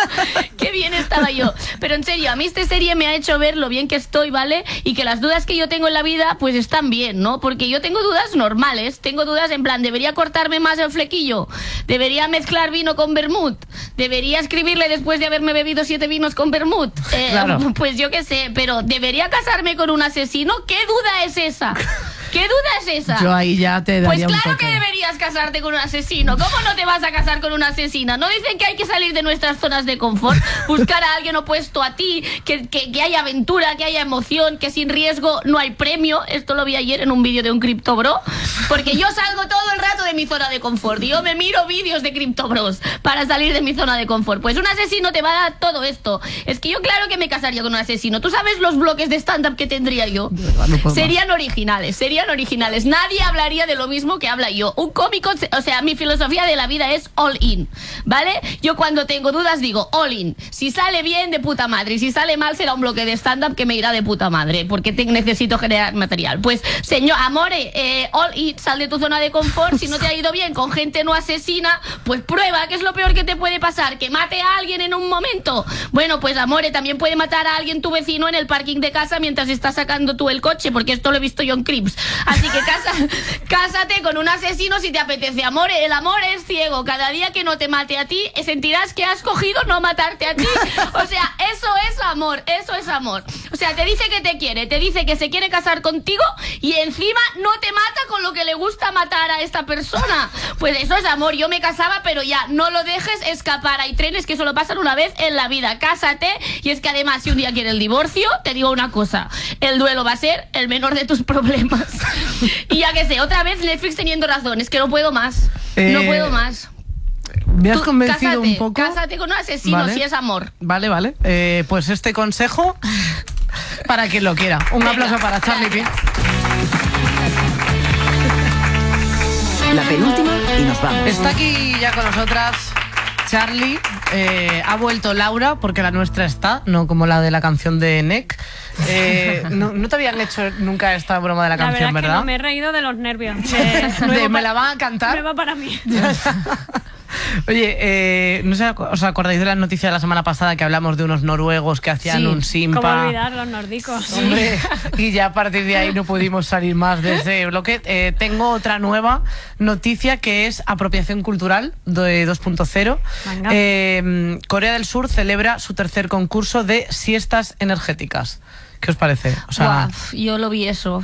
Qué bien estaba yo. Pero en serio, a mí esta serie me ha hecho ver lo bien que estoy, ¿vale? Y que las dudas que yo tengo en la vida, pues están bien, ¿no? Porque yo tengo dudas normales, tengo dudas en plan, ¿debería cortarme más el flequillo? ¿Debería mezclar vino con vermut? ¿Debería escribirle después de haberme bebido siete vinos con vermut? Eh, Claro. Pues yo qué sé, pero ¿debería casarme con un asesino? ¿Qué duda es esa? ¿Qué duda es esa? Yo ahí ya te Pues daría un claro toque. que deberías casarte con un asesino. ¿Cómo no te vas a casar con una asesina? ¿No dicen que hay que salir de nuestras zonas de confort? Buscar a alguien opuesto a ti, que, que, que haya aventura, que haya emoción, que sin riesgo no hay premio. Esto lo vi ayer en un vídeo de un Crypto Bro. Porque yo salgo todo el rato de mi zona de confort. Y yo me miro vídeos de Crypto Bros para salir de mi zona de confort. Pues un asesino te va a dar todo esto. Es que yo claro que me casaría con un asesino. ¿Tú sabes los bloques de stand-up que tendría yo? De verdad, no puedo Serían originales, serían originales. Nadie hablaría de lo mismo que habla yo. Un cómico, o sea, mi filosofía de la vida es all in, ¿vale? Yo cuando tengo dudas digo all in. Si sale bien, de puta madre. Y si sale mal, será un bloque de stand-up que me irá de puta madre, porque te, necesito generar material. Pues, señor, amore, eh, all in, sal de tu zona de confort. Si no te ha ido bien con gente no asesina, pues prueba, que es lo peor que te puede pasar, que mate a alguien en un momento. Bueno, pues amore, también puede matar a alguien tu vecino en el parking de casa mientras estás sacando tú el coche, porque esto lo he visto yo en Crips. Así que casa, cásate con un asesino si te apetece. Amor, el amor es ciego. Cada día que no te mate a ti, sentirás que has cogido no matarte a ti. O sea, eso es amor, eso es amor. O sea, te dice que te quiere, te dice que se quiere casar contigo y encima no te mata con lo que le gusta matar a esta persona. Pues eso es amor. Yo me casaba, pero ya, no lo dejes escapar. Hay trenes que solo pasan una vez en la vida. Cásate. Y es que además, si un día quieres el divorcio, te digo una cosa, el duelo va a ser el menor de tus problemas. Y ya que sé, otra vez Netflix teniendo razón, es que no puedo más. Eh, No puedo más. Me has Tú, convencido cásate, un poco. Cásate con un asesino Vale. si es amor. Vale, vale. Eh, pues este consejo para quien lo quiera. Un Venga, aplauso para Charlie Pitts. La penúltima y nos vamos. Está aquí ya con nosotras Charlie. Eh, ha vuelto Laura, porque la nuestra está, no como la de la canción de N E C. Eh, no, no te habían hecho nunca esta broma de la, La canción, verdad es que ¿verdad? no, me he reído de los nervios. De, Nuevo me pa- la van a cantar. Nueva para mí. Oye, eh, no sé, ¿os acordáis de la noticia de la semana pasada que hablamos de unos noruegos que hacían Sí. un simpa? ¿Cómo olvidar los nórdicos? Hombre, y ya a partir de ahí no pudimos salir más de ese bloque. Eh, tengo otra nueva noticia que es apropiación cultural de dos punto cero. Venga. Eh, Corea del Sur celebra su tercer concurso de siestas energéticas. ¿Qué os parece? O sea, Guau, yo lo vi eso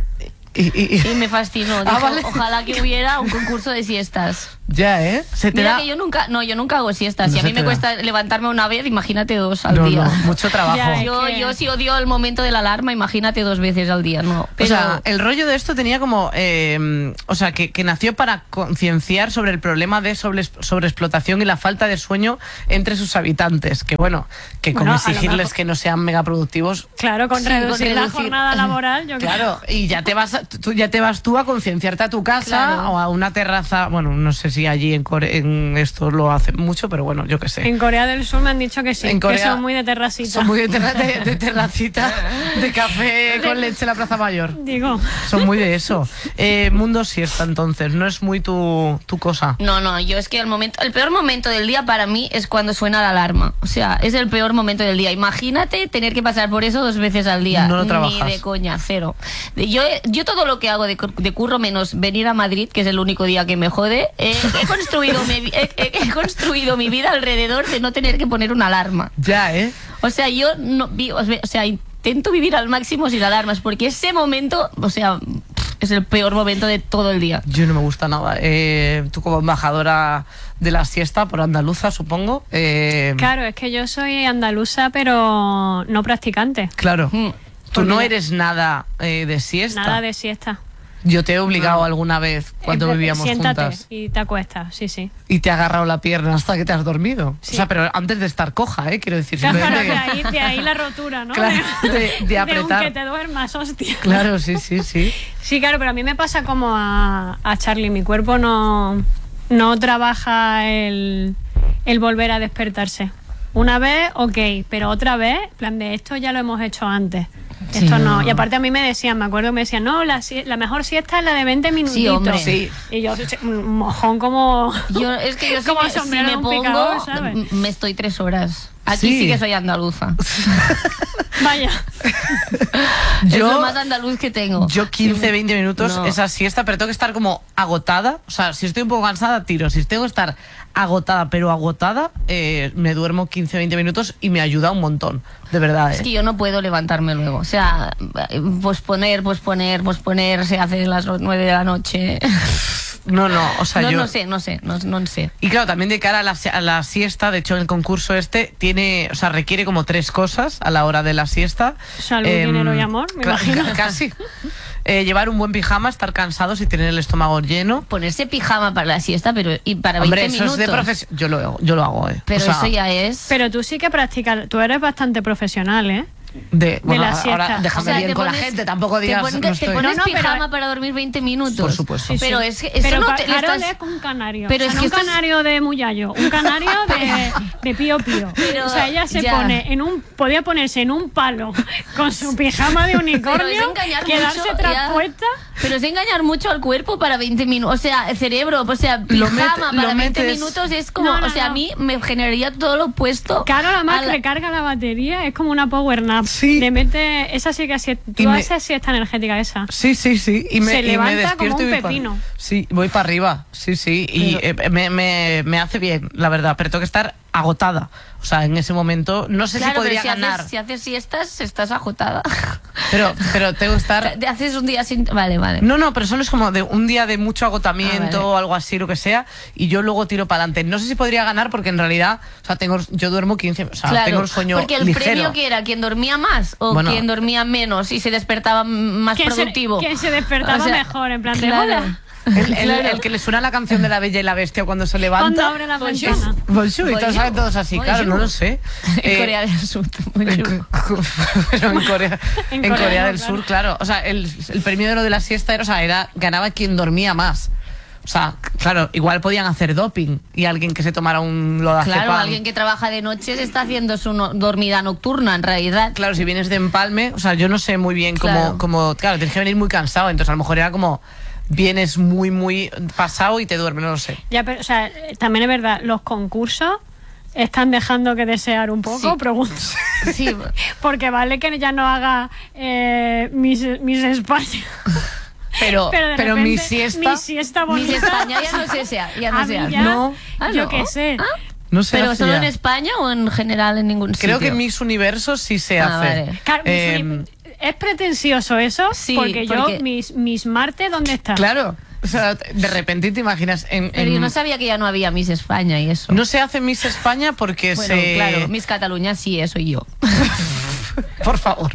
y- y- y- y me fascinó. Ah, Dijo, vale. ojalá que hubiera un concurso de siestas. ya, ¿eh? Se te Mira da... que yo nunca, no, yo nunca hago siestas. No Si a se mí me te da. cuesta levantarme una vez, imagínate dos al No, día. no, mucho trabajo. Ya, Yo, que- yo sí odio el momento de la alarma, imagínate dos veces al día, no. Pero, O sea, el rollo de esto tenía como, eh, o sea, que, que nació para concienciar sobre el problema de sobre, sobreexplotación y la falta de sueño entre sus habitantes. Que bueno, que como Bueno, a lo exigirles mejor- que no sean megaproductivos. Claro, con Sí, reducir con la reducir. jornada laboral, yo creo. Claro, y ya te vas, a- tú, ya te vas tú a concienciarte a tu casa Claro. o a una terraza. Bueno, no sé si allí en, Core- en esto lo hacen mucho, pero bueno, yo qué sé. En Corea del Sur me han dicho que sí, En Corea que son muy de terracita. Son muy de, terra- de- de terracita, de café con leche en la Plaza Mayor. Digo, Son muy de eso. Eh, mundo siesta, entonces, no es muy tu, tu cosa. No, no, yo es que el momento, el peor momento del día para mí es cuando suena la alarma. O sea, es el peor momento del día. Imagínate tener que pasar por eso dos veces al día. No lo Ni trabajas. de coña, cero. De- Yo, yo todo lo que hago de, cur- de curro menos venir a Madrid, que es el único día que me jode, eh, he construido mi, vi- he, he- he construido mi vida alrededor de no tener que poner una alarma. Ya, ¿eh? O sea, yo no vi- o sea, intento vivir al máximo sin alarmas, porque ese momento, o sea, es el peor momento de todo el día. Yo no me gusta nada. Eh, tú como embajadora de la siesta por andaluza, supongo. eh, claro, es que yo soy andaluza, pero no practicante. Claro. Mm. Tú no Porque- eres nada eh, de siesta. Nada de siesta. Yo te he obligado alguna vez cuando Eh, vivíamos Siéntate juntas y te acuestas, sí, sí. y te he agarrado la pierna hasta que te has dormido. Sí. O sea, pero antes de estar coja, ¿eh? Quiero decir, Claro, simplemente de que- ahí, de ahí la rotura, ¿no? Claro, de- de apretar. un que te duermas, hostia. Claro, sí, sí, sí. Sí, claro, pero a mí me pasa como a, a Charlie. Mi cuerpo no, no trabaja el, el volver a despertarse. Una vez, ok, pero otra vez, en plan de esto ya lo hemos hecho antes. Esto Sí. no. Y aparte a mí me decían, me acuerdo que me decían, no, la, sie- la mejor siesta es la de veinte minutitos. hombre. Sí. Y yo, un mojón como... Yo, es que yo si Como me, si sombrero me de un pongo, picador, ¿sabes? m- me estoy tres horas. Aquí Sí. sí, que soy andaluza. Vaya. es Yo- lo más andaluz que tengo. Yo quince, veinte minutos No. esa siesta, pero tengo que estar como agotada. O sea, si estoy un poco cansada, tiro. Si tengo que estar agotada, pero agotada, eh, me duermo quince, veinte minutos y me ayuda un montón. De verdad, Es ¿eh? que yo no puedo levantarme luego. O sea, posponer, posponer, posponer, se hace a las nueve de la noche. No, no, o sea, no, yo... no sé, no sé, no, no sé. Y claro, también de cara a la, si- a la siesta, de hecho el concurso este tiene, o sea, requiere como tres cosas a la hora de la siesta. Salud, dinero y amor, me cla- imagino. ca- Casi. Eh, llevar un buen pijama, estar cansados y tener el estómago lleno. Ponerse pijama para la siesta, pero y para Hombre, veinte eso minutos. es de profesión. Yo lo, hago- yo lo hago, ¿eh? Pero O sea, eso ya es. Pero tú sí que practicas, tú eres bastante profesional, ¿eh? De, bueno, la ahora siesta. déjame O sea, bien te con la pones- gente, tampoco te digas. pones, no te estoy- pones No, no, pero- pijama para dormir veinte minutos. Por supuesto. Sí, Pero sí. es que eso pero no pa- te le Harold estás- es un canario. Pero O sea, es no que un estás- canario de Muyallo, un canario de, de pío pío. Pero o sea, ella se ya. pone en un, podía ponerse en un palo con su pijama de Pero es unicornio, engañar quedarse mucho, traspuesta. ya. Pero es engañar mucho al cuerpo para veinte minutos. O sea, el cerebro, o sea, Lo pijama met- para lo veinte metes- minutos es como. No, no, o sea, no. a mí me generaría todo lo opuesto. Claro, además a la- recarga la batería, es como una power nap. Sí. Le mete, esa sí que así, tú Y me- haces siesta energética esa. Sí, sí, sí. Y me, Se y me levanta despierto como un y voy pa- pepino. Sí, voy para arriba. Sí, sí. Y eh, me, me, me hace bien, la verdad. Pero tengo que estar agotada. O sea, en ese momento no sé Claro, si podría pero si ganar. haces, si haces siestas, estás agotada. Pero, pero tengo que estar. Te haces un día sin. Vale, vale. No, no, pero solo es como de un día de mucho agotamiento Ah, vale. o algo así, lo que sea, y yo luego tiro para adelante. No sé si podría ganar porque en realidad, o sea, tengo, yo duermo quince, o sea, Claro, tengo el sueño porque el ligero. premio que era quien dormía más o Bueno. quien dormía menos y se despertaba m- más ¿Quién se, productivo. quién se despertaba O sea, mejor? En plan de claro. hola. El, el- el que le suena la canción de La Bella y la Bestia cuando se levanta. Cuando abre la ventana. Bonjour, y todos saben todos así, claro, no lo sé. En Eh, Corea del Sur. Bonjour. Pero en Corea, En en Corea Corea no, del claro. Sur, claro. O sea, el, el premio de lo de la siesta era, o sea, era, ganaba quien dormía más. O sea, claro, igual podían hacer doping y alguien que se tomara un lodazepam. Claro, alguien que trabaja de noche se está haciendo su no- dormida nocturna, en realidad. Claro, si vienes de empalme, o sea, yo no sé muy bien cómo, Claro. cómo, claro, tienes que venir muy cansado, entonces a lo mejor era como, vienes muy, muy pasado y te duermes, no lo sé. Ya, pero, o sea, eh, también es verdad, los concursos están dejando que desear un poco, Sí. pregunto. Sí, Porque vale que ya no haga eh, Miss, Miss España. Pero, Pero, de pero repente, mi siesta, Mi siesta Miss bonita. España ya no se sea, ya no A se mí hace. ya, No. Ah, yo ¿no? qué sé. no sé. ¿Pero hace solo ya. en España o en general en ningún sitio? Creo que Miss Universo sí se Ah, hace. vale. Claro, Miss Eh, Uni- es pretencioso eso, Sí, porque, porque- yo, mis, mis Marte, ¿dónde está? Claro, o sea, de repente te imaginas, en, Pero en- yo no sabía que ya no había Miss España y eso. no se hace Miss España porque bueno, se... claro, Miss Cataluña sí, eso y yo. Por favor.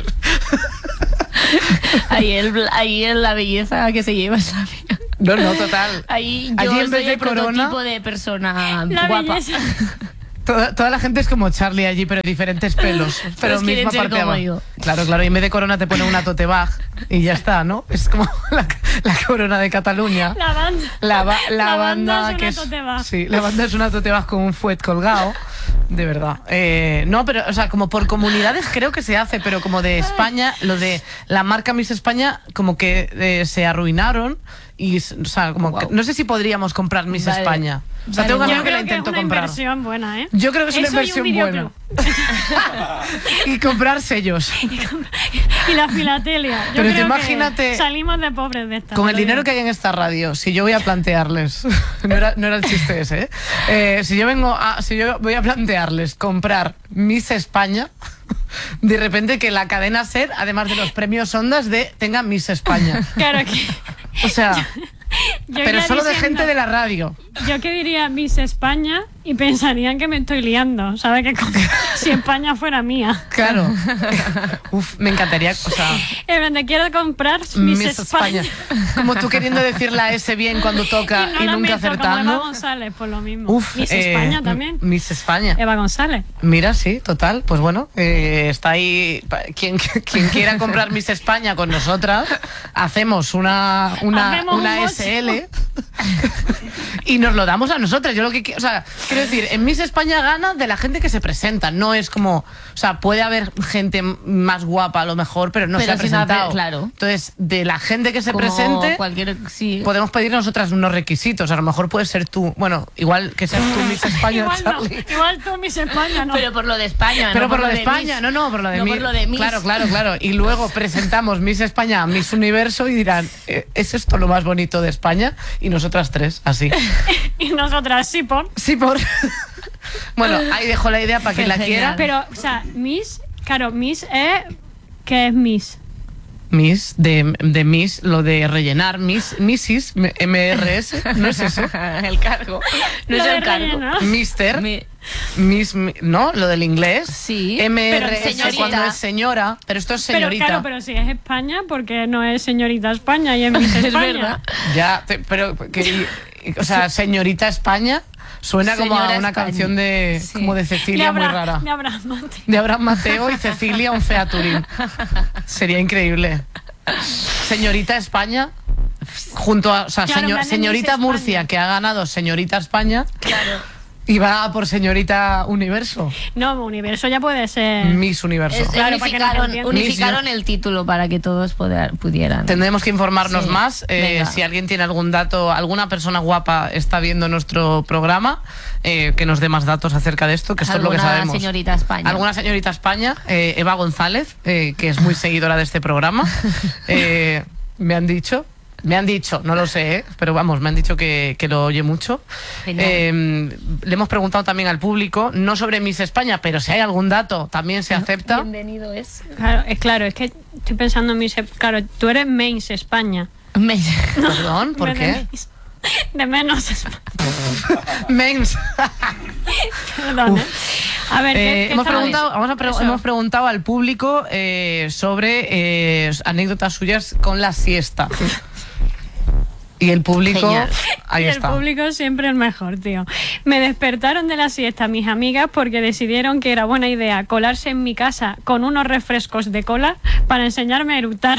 Ahí, el, bl- ahí el- la belleza que se lleva esa amiga. No, no, total. Ahí yo Allí en soy vez de el corona- prototipo de persona La guapa. belleza. Toda, toda la gente es como Charlie allí, pero diferentes pelos. Pero Todos quieren misma ser parte de como abajo. yo. Claro, claro. Y en vez de corona te pone una tote bag y ya está, ¿no? Es como la, la corona de Cataluña. La banda. La, ba- la La banda, banda es que una es. tote bag. Sí, la banda es una tote bag con un fuet colgado. De verdad. Eh, no, pero, o sea, como por comunidades creo que se hace, pero como de España, lo de la marca Miss España, como que eh, se arruinaron. Y, o sea, como que- no sé si podríamos comprar Miss Vale. España. O sea, Vale, tengo un vale. amigo Yo que la creo que es intento una comprar. inversión buena, ¿eh? Yo creo que es una Eso y un inversión buena. videoclub. Y comprar sellos. Y la filatelia. Yo Pero te creo que imagínate- salimos de pobres de esta. Con el te lo dinero digo. que hay en esta radio, si yo voy a plantearles, no era, no era el chiste ese, ¿eh? Eh, si yo vengo a, si yo voy a plantearles comprar Miss España, de repente que la cadena SER, además de los premios Ondas, de tenga Miss España. Claro que. O sea, yo pero ya solo de diciendo- gente de la radio. Yo que diría Miss España y pensarían que me estoy liando. ¿Sabes? Que como- si España fuera mía. Claro. Uf, me encantaría, o sea, En plan, te quiero comprar Miss, Miss España. España. Como tú queriendo decir la S bien cuando toca Y no y, la nunca meto, como Eva acertando. González, por lo mismo. Uf, Miss eh, España también. Miss España. Eva González. Mira, sí, total. Pues bueno, eh, está ahí. pa- Quien, quien quiera comprar Miss España con nosotras, hacemos una, una, Hacemos un una mocho. S L y nos lo damos a nosotras. Yo lo que qui- o sea, quiero decir, en Miss España gana de la gente que se presenta. No es como, o sea, puede haber gente m- más guapa a lo mejor, pero no Pero se ha sin haber- presentado. claro. Entonces, de la gente que se Como presente, cualquier, sí. podemos pedir nosotras unos requisitos. A lo mejor puedes ser tú. Bueno, igual que seas tú Miss España, Igual no. Charlie. Igual tú Miss España, no. Pero por lo de España, Pero no por, lo de Miss. España, no, no, por lo de No mi- por lo de Miss. Claro, claro, claro. Y luego presentamos Miss España, Miss Universo y dirán, "Eh, ¿es esto lo más bonito de España? Y nosotras tres, así. Y nosotras sí, por. Sí, por. Bueno, ahí dejo la idea para quien la quiera. Genial. Pero, o sea, Miss, claro, Miss es. ¿Qué es Miss? Miss, de, de Miss, lo de rellenar, Miss, Missis, M R S, ¿no es eso? El cargo. No Lo es de el cargo. rellenar. Mister, Mi- Miss, mi- ¿no? Lo del inglés. Sí, M R S pero señorita. cuando es señora, pero esto es Pero señorita. claro, pero si es España, porque no es señorita España y es Miss Es España. verdad. Ya, te- pero que, o sea, señorita España suena como a Señora una España. canción de Sí. como de De Cecilia muy Abra- rara. de Abraham Mateo. De Abraham Mateo y Cecilia un featuring. Sería increíble. Señorita España junto a, o sea, Claro, señor- en plan de señorita Miss Murcia España. que ha ganado Señorita España Claro. y va por Señorita Universo, No, Universo ya puede ser. Miss Universo. Es- Claro, para que nos unificaron entiendan. unificaron el título para que todos poder- pudieran. Tendremos que informarnos Sí, más. eh, venga. si alguien tiene algún dato, alguna persona guapa está viendo nuestro programa, eh, que nos dé más datos acerca de esto, que esto es lo que Alguna sabemos. señorita España. Alguna señorita España, eh, Eva González, eh, que es muy seguidora de este programa. Eh, me han dicho, me han dicho, no lo sé, ¿eh? Pero vamos, me han dicho que, que lo oye mucho. Genial. Eh, le hemos preguntado también al público, no sobre Miss España, pero si hay algún dato, también se acepta. Bienvenido es. Claro, es claro, es que estoy pensando en Miss. Claro, tú eres Mains España. Me- Perdón, ¿por En vez de qué? Miss. De menos España. Mens. Perdón, ¿eh? A ver, ¿qué, Eh, qué hemos, estaba- preguntado, vamos a pre- Eso. hemos preguntado al público eh, sobre eh, anécdotas suyas con la siesta. Y el público, Genial. ahí y el está. público siempre el mejor, tío. Me despertaron de la siesta mis amigas porque decidieron que era buena idea colarse en mi casa con unos refrescos de cola para enseñarme a eructar.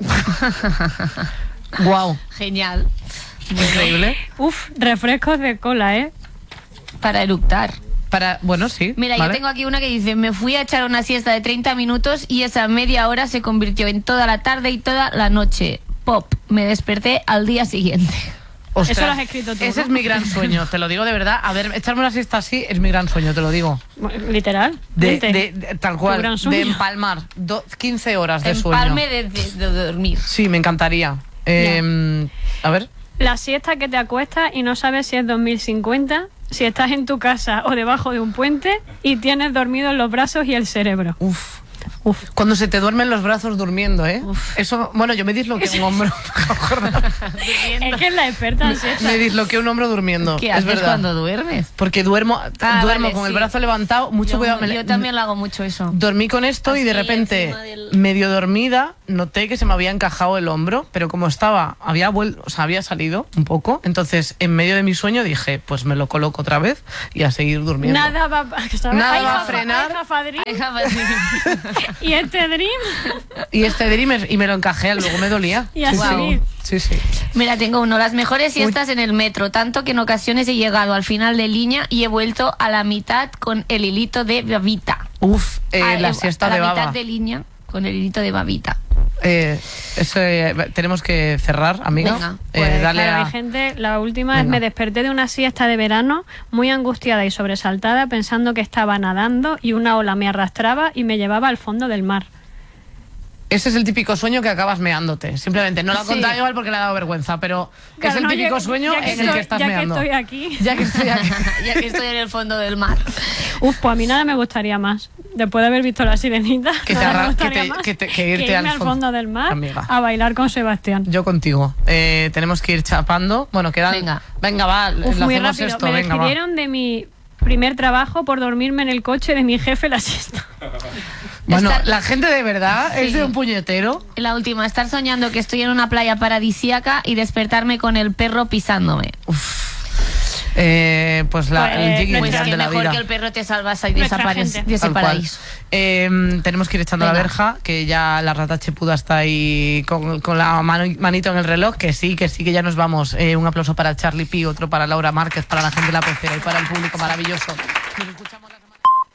Wow, Genial. increíble. Uf, refrescos de cola, ¿eh? Para eructar. Para, bueno, sí. Mira, ¿vale? yo tengo aquí una que dice, me fui a echar una siesta de treinta minutos y esa media hora se convirtió en toda la tarde y toda la noche. Pop, me desperté al día siguiente. Ostras, Eso lo has escrito tú, Ese ¿no? es mi gran sueño, te lo digo de verdad. A ver, echarme una siesta así es mi gran sueño, te lo digo. Bueno, literal. De, Vente. de- de- tal Tu cual, gran de sueño. empalmar do- quince horas de sueño. Empalme de, de- de dormir. Sí, me encantaría. Eh, a ver. La siesta que te acuestas y no sabes si es dos mil cincuenta, si estás en tu casa o debajo de un puente y tienes dormidos los brazos y el cerebro. Uf. Uf. Cuando se te duermen los brazos durmiendo, ¿eh? Eso, bueno, yo me disloqué un hombro. Es que es la experta en siesta. Me disloqué un hombro durmiendo. ¿Qué es haces verdad. cuando duermes? Porque duermo, Ah, duermo vale, con el sí. brazo levantado, mucho yo, cuidado. me- yo también lo hago mucho eso. Dormí con esto y de Así, repente, encima del- medio dormida, noté que se me había encajado el hombro, pero como estaba, había vuel- o sea, había salido un poco, entonces en medio de mi sueño dije, pues me lo coloco otra vez y a seguir durmiendo. Nada va, ¿sabes? Nada Ay, va a Jafa- frenar. ay, Jafa Dream. Ay, Jafa, sí. Y este Dream. Y este dream es- y me lo encajé, luego me dolía. Y así. Sí, sí. sí, sí. Mira, tengo uno. Las mejores siestas en el metro, tanto que en ocasiones he llegado al final de línea y he vuelto a la mitad con el hilito de babita. Uf, eh, Ah, la eh, siesta a la de baba. mitad de línea con el hilito de babita. Eh, eso, eh, tenemos que cerrar, amiga. Venga, Eh, Pues, dale claro, a- hay gente, la última es Venga. me desperté de una siesta de verano muy angustiada y sobresaltada pensando que estaba nadando y una ola me arrastraba y me llevaba al fondo del mar. Ese es el típico sueño que acabas meándote. Simplemente no lo ha Sí. contado igual porque le ha dado vergüenza, pero Claro, es el no, típico ya- sueño ya que en el estoy- que estás ya meando. que estoy aquí. Ya que estoy aquí. Ya que estoy en el fondo del mar. Uf, pues a mí nada me gustaría más. Después de haber visto La Sirenita, Que te nada me arra- gustaría que te- más que te- que irte irme al al fondo. fondo del mar Amiga. a bailar con Sebastián. Yo contigo. Eh, tenemos que ir chapando. Bueno, quedan. Venga. Venga, va. Uf, lo muy hacemos rápido. esto. me Venga, va. despidieron de mi primer trabajo por dormirme en el coche de mi jefe la siesta. Bueno, Estar- la gente de verdad es Sí. de un puñetero. La última, estar soñando que estoy en una playa paradisíaca y despertarme con el perro pisándome. Eh, pues la, Pues, el yin nuestra- Pues yang que de la mejor vida. que el perro te salvas y Nuestra desapareces gente. de ese Tal cual. paraíso. Eh, tenemos que ir echando la Venga. verja, que ya la rata chepuda está ahí con, con la mano, manito en el reloj, que sí, que sí, que ya nos vamos. Eh, un aplauso para Charlie Pi, otro para Laura Márquez, para la gente de la pecera y para el público maravilloso. Nos escuchamos la semana.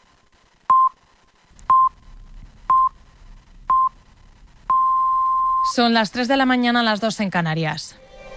Son las tres de la mañana, las dos en Canarias.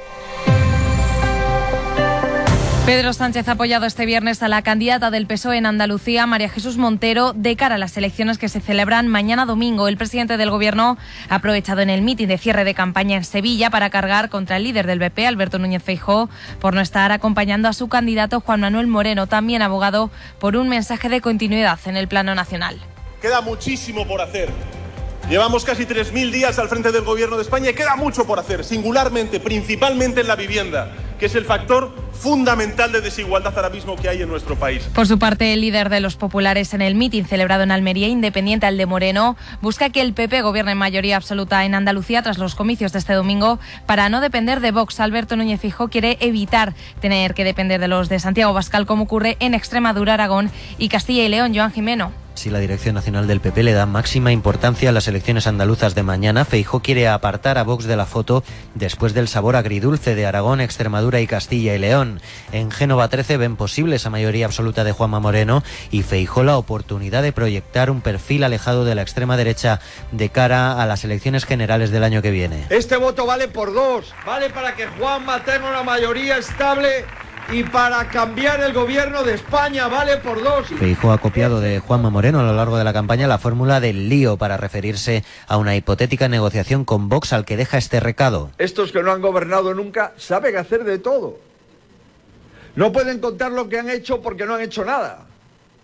Pedro Sánchez ha apoyado este viernes a la candidata del P S O E en Andalucía, María Jesús Montero, de cara a las elecciones que se celebran mañana domingo. El presidente del Gobierno ha aprovechado en el mitin de cierre de campaña en Sevilla para cargar contra el líder del B P, Alberto Núñez Feijóo, por no estar acompañando a su candidato Juan Manuel Moreno, también abogado por un mensaje de continuidad en el plano nacional. Queda muchísimo por hacer. Llevamos casi tres mil días al frente del Gobierno de España y queda mucho por hacer, singularmente, principalmente en la vivienda, que es el factor fundamental de desigualdad ahora mismo que hay en nuestro país. Por su parte, el líder de los populares en el mitin celebrado en Almería, independiente al de Moreno, busca que el P P gobierne en mayoría absoluta en Andalucía tras los comicios de este domingo para no depender de Vox. Alberto Núñez Feijóo quiere evitar tener que depender de los de Santiago Abascal, como ocurre en Extremadura, Aragón y Castilla y León. Joan Jimeno. Si la Dirección Nacional del P P le da máxima importancia a las elecciones andaluzas de mañana, Feijóo quiere apartar a Vox de la foto después del sabor agridulce de Aragón, Extremadura y Castilla y León. En Génova trece ven posible esa mayoría absoluta de Juanma Moreno y Feijóo la oportunidad de proyectar un perfil alejado de la extrema derecha de cara a las elecciones generales del año que viene. Este voto vale por dos, vale para que Juanma tenga una mayoría estable y para cambiar el gobierno de España, vale por dos. Feijóo ha copiado de Juanma Moreno a lo largo de la campaña la fórmula del lío para referirse a una hipotética negociación con Vox, al que deja este recado. Estos que no han gobernado nunca saben hacer de todo. No pueden contar lo que han hecho porque no han hecho nada.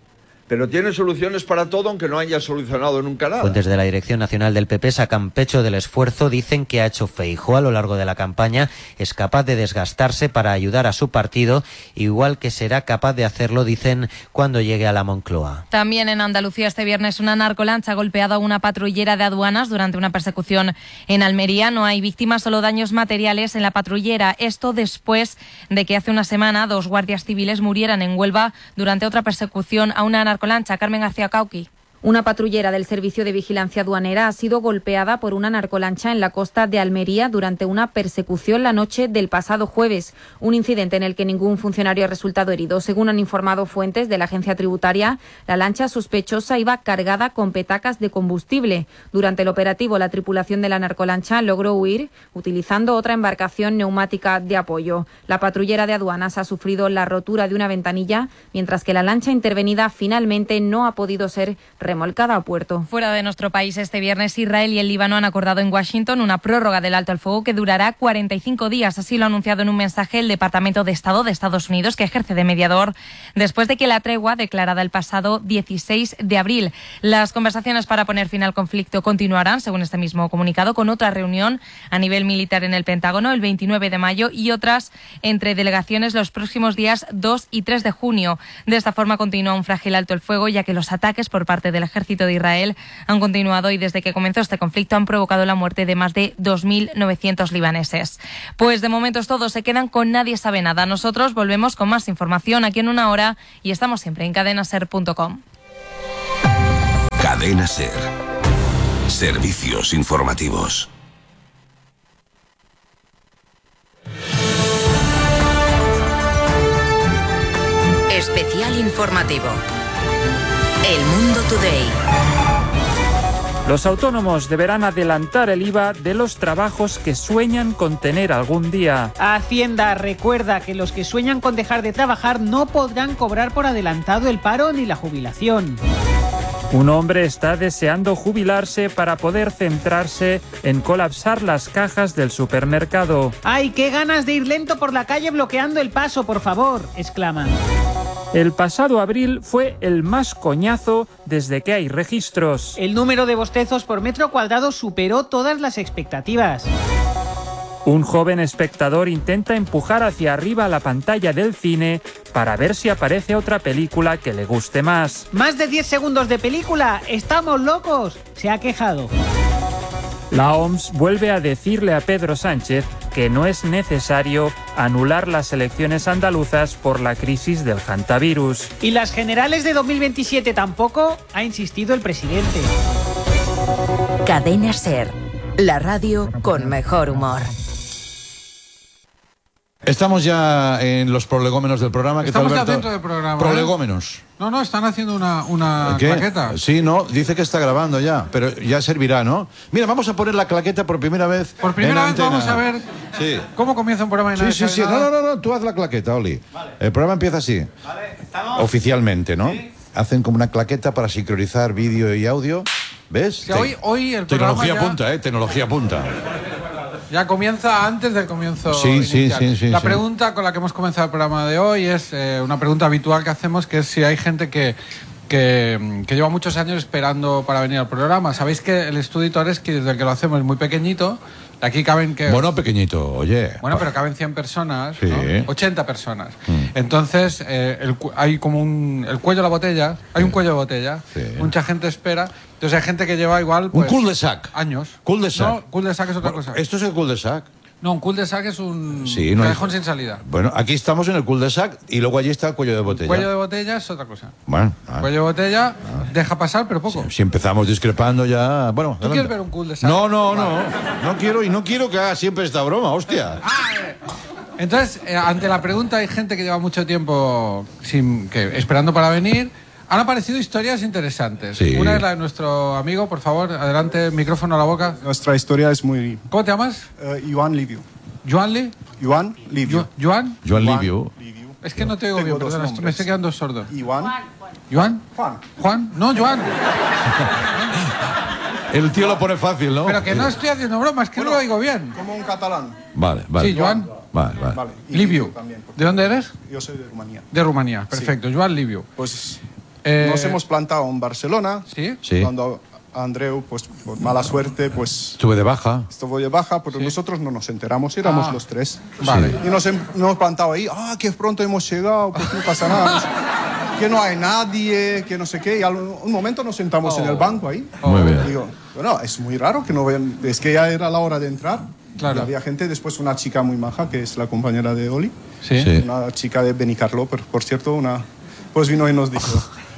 pero tiene soluciones para todo, aunque no haya solucionado nunca nada. Fuentes de la Dirección Nacional del P P sacan pecho del esfuerzo, dicen que ha hecho Feijóo a lo largo de la campaña, es capaz de desgastarse para ayudar a su partido, igual que será capaz de hacerlo, dicen, cuando llegue a la Moncloa. También en Andalucía este viernes una narcolancha ha golpeado a una patrullera de aduanas durante una persecución en Almería. No hay víctimas, solo daños materiales en la patrullera. Esto después de que hace una semana dos guardias civiles murieran en Huelva durante otra persecución a una narcolancha. Carmen García Cauqui. Una patrullera del Servicio de Vigilancia Aduanera ha sido golpeada por una narcolancha en la costa de Almería durante una persecución la noche del pasado jueves. Un incidente en el que ningún funcionario ha resultado herido. Según han informado fuentes de la agencia tributaria, la lancha sospechosa iba cargada con petacas de combustible. Durante el operativo, la tripulación de la narcolancha logró huir utilizando otra embarcación neumática de apoyo. La patrullera de aduanas ha sufrido la rotura de una ventanilla, mientras que la lancha intervenida finalmente no ha podido ser remolcada a puerto. Fuera de nuestro país, este viernes Israel y el Líbano han acordado en Washington una prórroga del alto al fuego que durará cuarenta y cinco días. Así lo ha anunciado en un mensaje el Departamento de Estado de Estados Unidos, que ejerce de mediador después de que la tregua declarada el pasado dieciséis de abril. Las conversaciones para poner fin al conflicto continuarán, según este mismo comunicado, con otra reunión a nivel militar en el Pentágono el veintinueve de mayo y otras entre delegaciones los próximos días dos y tres de junio. De esta forma continúa un frágil alto el fuego, ya que los ataques por parte de del ejército de Israel han continuado y desde que comenzó este conflicto han provocado la muerte de más de dos mil novecientos libaneses. Pues de momento todos se quedan con Nadie sabe nada. Nosotros volvemos con más información aquí en una hora y estamos siempre en cadena ser punto com. Cadena Ser. Servicios informativos. Especial informativo. El Mundo Today. Los autónomos deberán adelantar el I V A de los trabajos que sueñan con tener algún día. Hacienda recuerda que los que sueñan con dejar de trabajar no podrán cobrar por adelantado el paro ni la jubilación. Un hombre está deseando jubilarse para poder centrarse en colapsar las cajas del supermercado. ¡Ay, qué ganas de ir lento por la calle bloqueando el paso, por favor!, exclama. El pasado abril fue el más coñazo desde que hay registros. El número de bostezos por metro cuadrado superó todas las expectativas. Un joven espectador intenta empujar hacia arriba la pantalla del cine para ver si aparece otra película que le guste más. Más de diez segundos de película, ¡estamos locos!, se ha quejado. La O M S vuelve a decirle a Pedro Sánchez que no es necesario anular las elecciones andaluzas por la crisis del hantavirus. ¿Y las generales de dos mil veintisiete tampoco?, ha insistido el presidente. Cadena Ser, la radio con mejor humor. Estamos ya en los prolegómenos del programa. ¿Qué Estamos tal, ya Alberto? dentro del programa. Prolegómenos. ¿eh? No, no, están haciendo una, una ¿Qué? claqueta. Sí, no, dice que está grabando ya, pero ya servirá, ¿no? Mira, vamos a poner la claqueta por primera vez. Por primera vez antena. vamos a ver sí. cómo comienza un programa en Sí, sí, sí. No, no, no, no, tú haz la claqueta, Oli. Vale. El programa empieza así. Vale, ¿estamos? Oficialmente, ¿no? Sí. Hacen como una claqueta para sincronizar vídeo y audio. ¿Ves? Sí, hoy, hoy el Tecnología programa ya, punta, ¿eh? Tecnología punta. ya comienza antes del comienzo Sí, sí, inicial. sí, sí, La sí. pregunta con la que hemos comenzado el programa de hoy es eh, una pregunta habitual que hacemos, que es si hay gente que, que, que lleva muchos años esperando para venir al programa. Sabéis que el estudio Toreski, desde el que lo hacemos, es muy pequeñito. Aquí caben que... Bueno, pequeñito, oye. Bueno, pero caben cien personas, Sí. ¿no? ochenta personas. Mm. Entonces, eh, el cu- hay como un... El cuello de la botella, hay un cuello de botella, Sí. mucha gente espera. Entonces hay gente que lleva igual... Pues, Un cul-de-sac. Años. Cul-de-sac. No, cul-de-sac es otra cosa. ¿Esto es el cul-de-sac? No, un cul-de-sac es un Sí, no hay- callejón sin salida. Bueno, aquí estamos en el cul-de-sac y luego allí está el cuello de botella. Cuello de botella es otra cosa. Bueno, ah, Cuello de botella deja pasar, pero poco. si empezamos discrepando ya... Bueno, ¿Tú adelante. quieres ver un cul-de-sac? No, no, no. No quiero y no quiero que haga siempre esta broma, hostia. Entonces, eh, ante la pregunta, hay gente que lleva mucho tiempo sin, que, esperando para venir. Han aparecido historias interesantes. Sí. Una es la de nuestro amigo, por favor, adelante, micrófono a la boca. Nuestra historia es muy... ¿Cómo te llamas? Uh, Joan Livio. ¿Joan Lee? Joan Livio. Jo- ¿Joan? Joan Livio. Es que no te oigo Tengo bien, dos perdona, nombres. me estoy quedando sordo. Joan. ¿Joan? Juan. ¿Juan? No, Joan. El tío lo pone fácil, ¿no? Pero que no estoy haciendo bromas, que no lo oigo bien. Como un catalán. Vale, vale. Sí, Joan. Vale, vale. Vale. Y Livio. también. porque ¿De dónde eres? Yo soy de Rumanía. De Rumanía, perfecto. Joan Livio. Pues Eh, Nos hemos plantado en Barcelona. ¿Sí? Sí. Cuando Andreu, pues por mala suerte, pues Estuve de baja. estuvo de baja, pero nosotros no nos enteramos, éramos Ah. los tres. Vale. Y nos, hem- nos hemos plantado ahí, ah, que pronto hemos llegado, pues no pasa nada. No sé, que no hay nadie, que no sé qué. Y a un un momento nos sentamos Oh. en el banco ahí. Muy bien. Digo, bueno, es muy raro que no vean, es que ya era la hora de entrar. Claro. Y había gente, después una chica muy maja, que es la compañera de Oli. Sí. Sí. Una chica de Benicarló, por, por cierto, una, pues vino y nos dijo,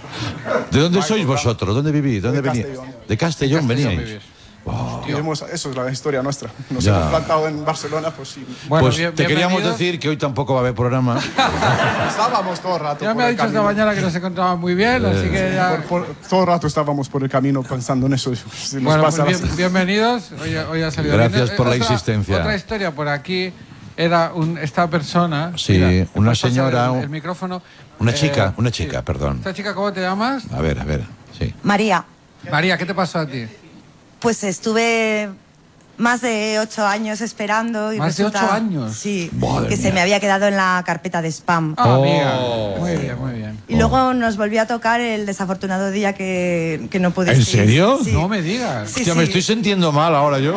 ¿De dónde sois vosotros? ¿Dónde vivís? ¿Dónde De venís? Castellón. De Castellón Castellón veníais. vivís. y hemos- eso es la historia nuestra. Nos Ya. hemos plantado en Barcelona, pues sí. Bueno, Pues bien- te queríamos bienvenidos. decir que hoy tampoco va a haber programa. Estábamos todo el rato. Ya por me ha el dicho esta camino. mañana que no se encontraba muy bien, así que ya... Por- por- todo el rato estábamos por el camino pensando en eso. Si nos Bueno, pasa pues bien- así. bienvenidos. Hoy, hoy ha salido Gracias bien. por la Otra- insistencia. Otra historia por aquí era un, esta persona. Sí, Mira, una ¿me puedes pasar señora, El, el micrófono. Una Eh, chica, una sí. chica, perdón. ¿Esta chica cómo te llamas? A ver, a ver, sí. María, María, ¿qué te pasó a ti? pues estuve más de ocho años esperando y ¿Más de resulta- ocho años? Sí, Madre que se mía. me había quedado en la carpeta de spam. Ah, Oh. amiga. Muy bien, muy bien. Y luego nos volvió a tocar el desafortunado día que, que no pude ¿En ir. serio? Sí. No me digas. Sí, Hostia, sí. me estoy sintiendo mal ahora yo.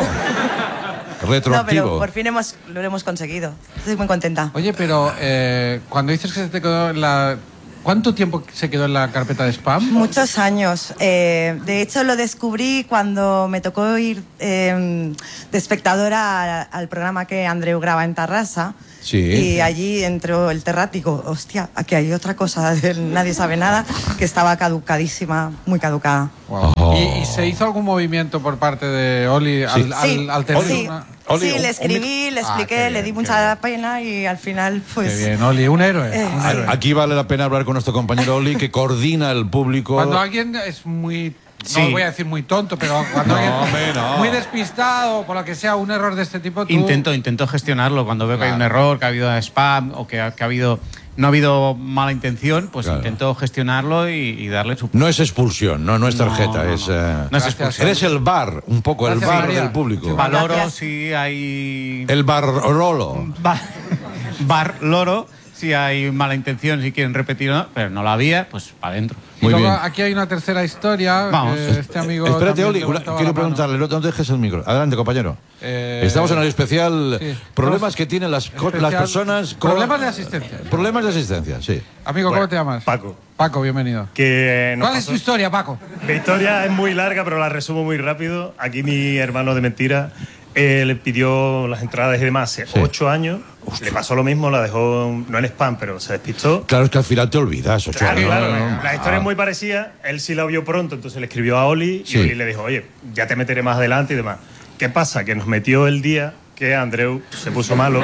No, Retroactivo. pero por fin hemos, lo hemos conseguido. Estoy muy contenta. Oye, pero eh, cuando dices que se te quedó en la... ¿Cuánto tiempo se quedó en la carpeta de spam? Muchos años. Eh, de hecho, lo descubrí cuando me tocó ir eh, de espectadora a- al programa que Andreu graba en Tarrasa. Sí. Y allí entró el Terrat y digo, hostia, aquí hay otra cosa del Nadie sabe nada, que estaba caducadísima, muy caducada. Wow. Oh. ¿Y, y se hizo algún movimiento por parte de Oli al, al, Sí, al tener sí, una... Oli, sí, un- le un escribí, le Ah, expliqué, qué le bien, di qué mucha pena y al final, pues... Qué bien, Oli, un héroe. Eh, un sí. héroe. Aquí vale la pena hablar con nuestro compañero Oli, que coordina el público. Cuando alguien es muy... Sí. No voy a decir muy tonto, pero cuando No, alguien hombre, no. muy despistado, por lo que sea, un error de este tipo, tú... Intento, intento gestionarlo cuando veo que hay un Claro. error, que ha habido spam o que ha, que ha habido no ha habido mala intención, pues Claro. intento gestionarlo y, y darle su... No es expulsión, no, no es No, tarjeta, no, no. es. eh, No es expulsión. Eres el bar, un poco el Gracias, bar María. del público. Valoro si hay... El barrolo. Bar, bar loro, si hay mala intención, si quieren repetir o no, pero no la había, pues para adentro. Y luego aquí hay una tercera historia. Vamos. que este amigo Espérate, también Oli, una- levantaba quiero la mano. preguntarle, no, no dejes el micro. Adelante, compañero. Eh, Estamos en el especial sí. problemas Estamos- que tienen las, co- especial- las personas con- Problemas de asistencia. Problemas de asistencia, sí. Amigo, ¿cómo Bueno, te llamas? Paco. Paco, bienvenido. Que nos ¿Cuál es pasó- tu historia, Paco? Mi historia es muy larga, pero la resumo muy rápido. Aquí mi hermano de mentira eh, le pidió las entradas y demás hace ocho años. Le pasó lo mismo, la dejó, no en spam, pero se despistó. Claro, es que al final te olvidas, ocho Claro, años, claro. ¿no? La historia Ah. es muy parecida. Él sí la vio pronto, entonces le escribió a Oli Sí. y Oli le dijo, oye, ya te meteré más adelante y demás. ¿Qué pasa? Que nos metió el día que Andreu se puso malo.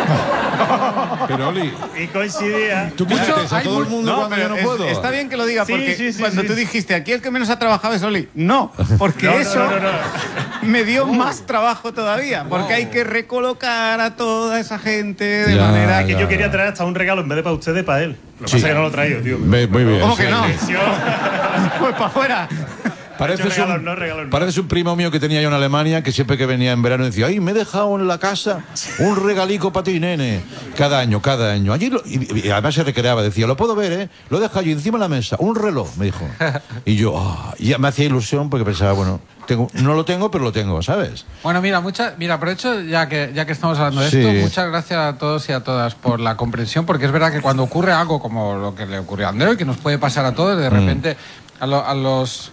Pero Oli, y coincidía. ¿tú qué metes a todo el mundo cuando yo no es- puedo? Está bien que lo diga, Sí, porque sí, sí, cuando sí. tú dijiste, aquí el que menos ha trabajado es Oli. No, porque No, no, eso no, no, no. me dio más trabajo todavía, porque hay que recolocar a toda esa gente de Ya, manera que ya. yo quería traer hasta un regalo en vez de para ustedes, para él. Lo que Sí. pasa es que no lo he traído, tío. Ve- muy bien. ¿Cómo que sí. no? Presión. Pues para afuera. Pareces regalos, un, no, regalos no. pareces un primo mío que tenía yo en Alemania que siempre que venía en verano decía, ay, me he dejado en la casa un regalico para ti, nene. Cada año, cada año. Allí lo- y, y además se recreaba, decía, lo puedo ver, ¿eh? Lo deja allí encima de la mesa, un reloj, me dijo. Y yo, ah, y ya me hacía ilusión porque pensaba, bueno, tengo, no lo tengo, pero lo tengo, ¿sabes? Bueno, mira, mucha, mira, aprovecho ya que, ya que estamos hablando de Sí. esto, muchas gracias a todos y a todas por la comprensión, porque es verdad que cuando ocurre algo como lo que le ocurrió a Andreu y que nos puede pasar a todos, de Mm. repente a, lo- a los...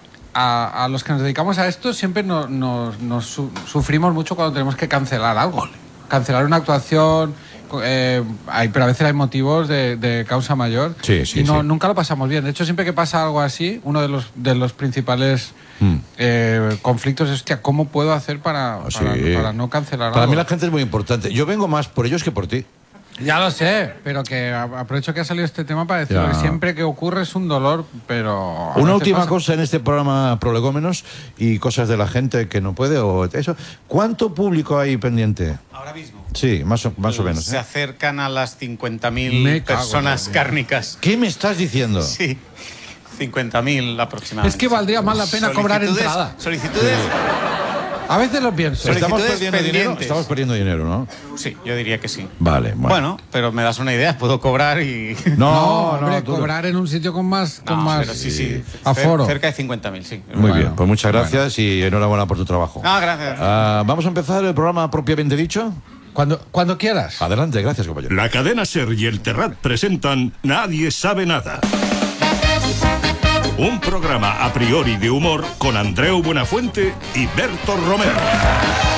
A, a los que nos dedicamos a esto siempre no- nos, nos su- sufrimos mucho cuando tenemos que cancelar algo. Cancelar una actuación, eh, hay, pero a veces hay motivos de, de causa mayor Sí, sí, y no, sí. nunca lo pasamos bien. De hecho, siempre que pasa algo así, uno de los, de los principales Mm. eh, conflictos es, hostia, ¿cómo puedo hacer para, Ah, sí. para, para no cancelar Para algo? mí la gente es muy importante. Yo vengo más por ellos que por ti. Ya lo sé, pero que a- aprovecho que ha salido este tema para decir Ya. que siempre que ocurre es un dolor, pero... a Una veces última pasa. cosa en este programa Prolegómenos y cosas de la gente que no puede o eso. ¿Cuánto público hay pendiente? Ahora mismo. Sí, más o, más o menos. Se ¿eh? acercan a las cincuenta Me mil cago en personas la- cárnicas. ¿Qué me estás diciendo? Sí, cincuenta mil aproximadamente. Es que valdría más la pena cobrar Solicitudes- entrada. Solicitudes A veces lo pienso. Estamos Solicitudes perdiendo dinero, pendientes. estamos perdiendo dinero, ¿no? Sí, yo diría que sí. Vale, bueno. Bueno, pero me das una idea, puedo cobrar y... No, hombre, no, tú no. cobrar en un sitio con más, con No, más pero sí, sí. aforo. Cer- Cerca de cincuenta mil, sí. Muy Bueno. bien, pues muchas gracias y enhorabuena por tu trabajo. Ah, gracias. Ah, Vamos a empezar el programa propiamente dicho. Cuando, cuando quieras. Adelante, gracias, compañero. La cadena SER y el Terrat presentan Nadie sabe nada. Un programa a priori de humor con Andreu Buenafuente y Berto Romero.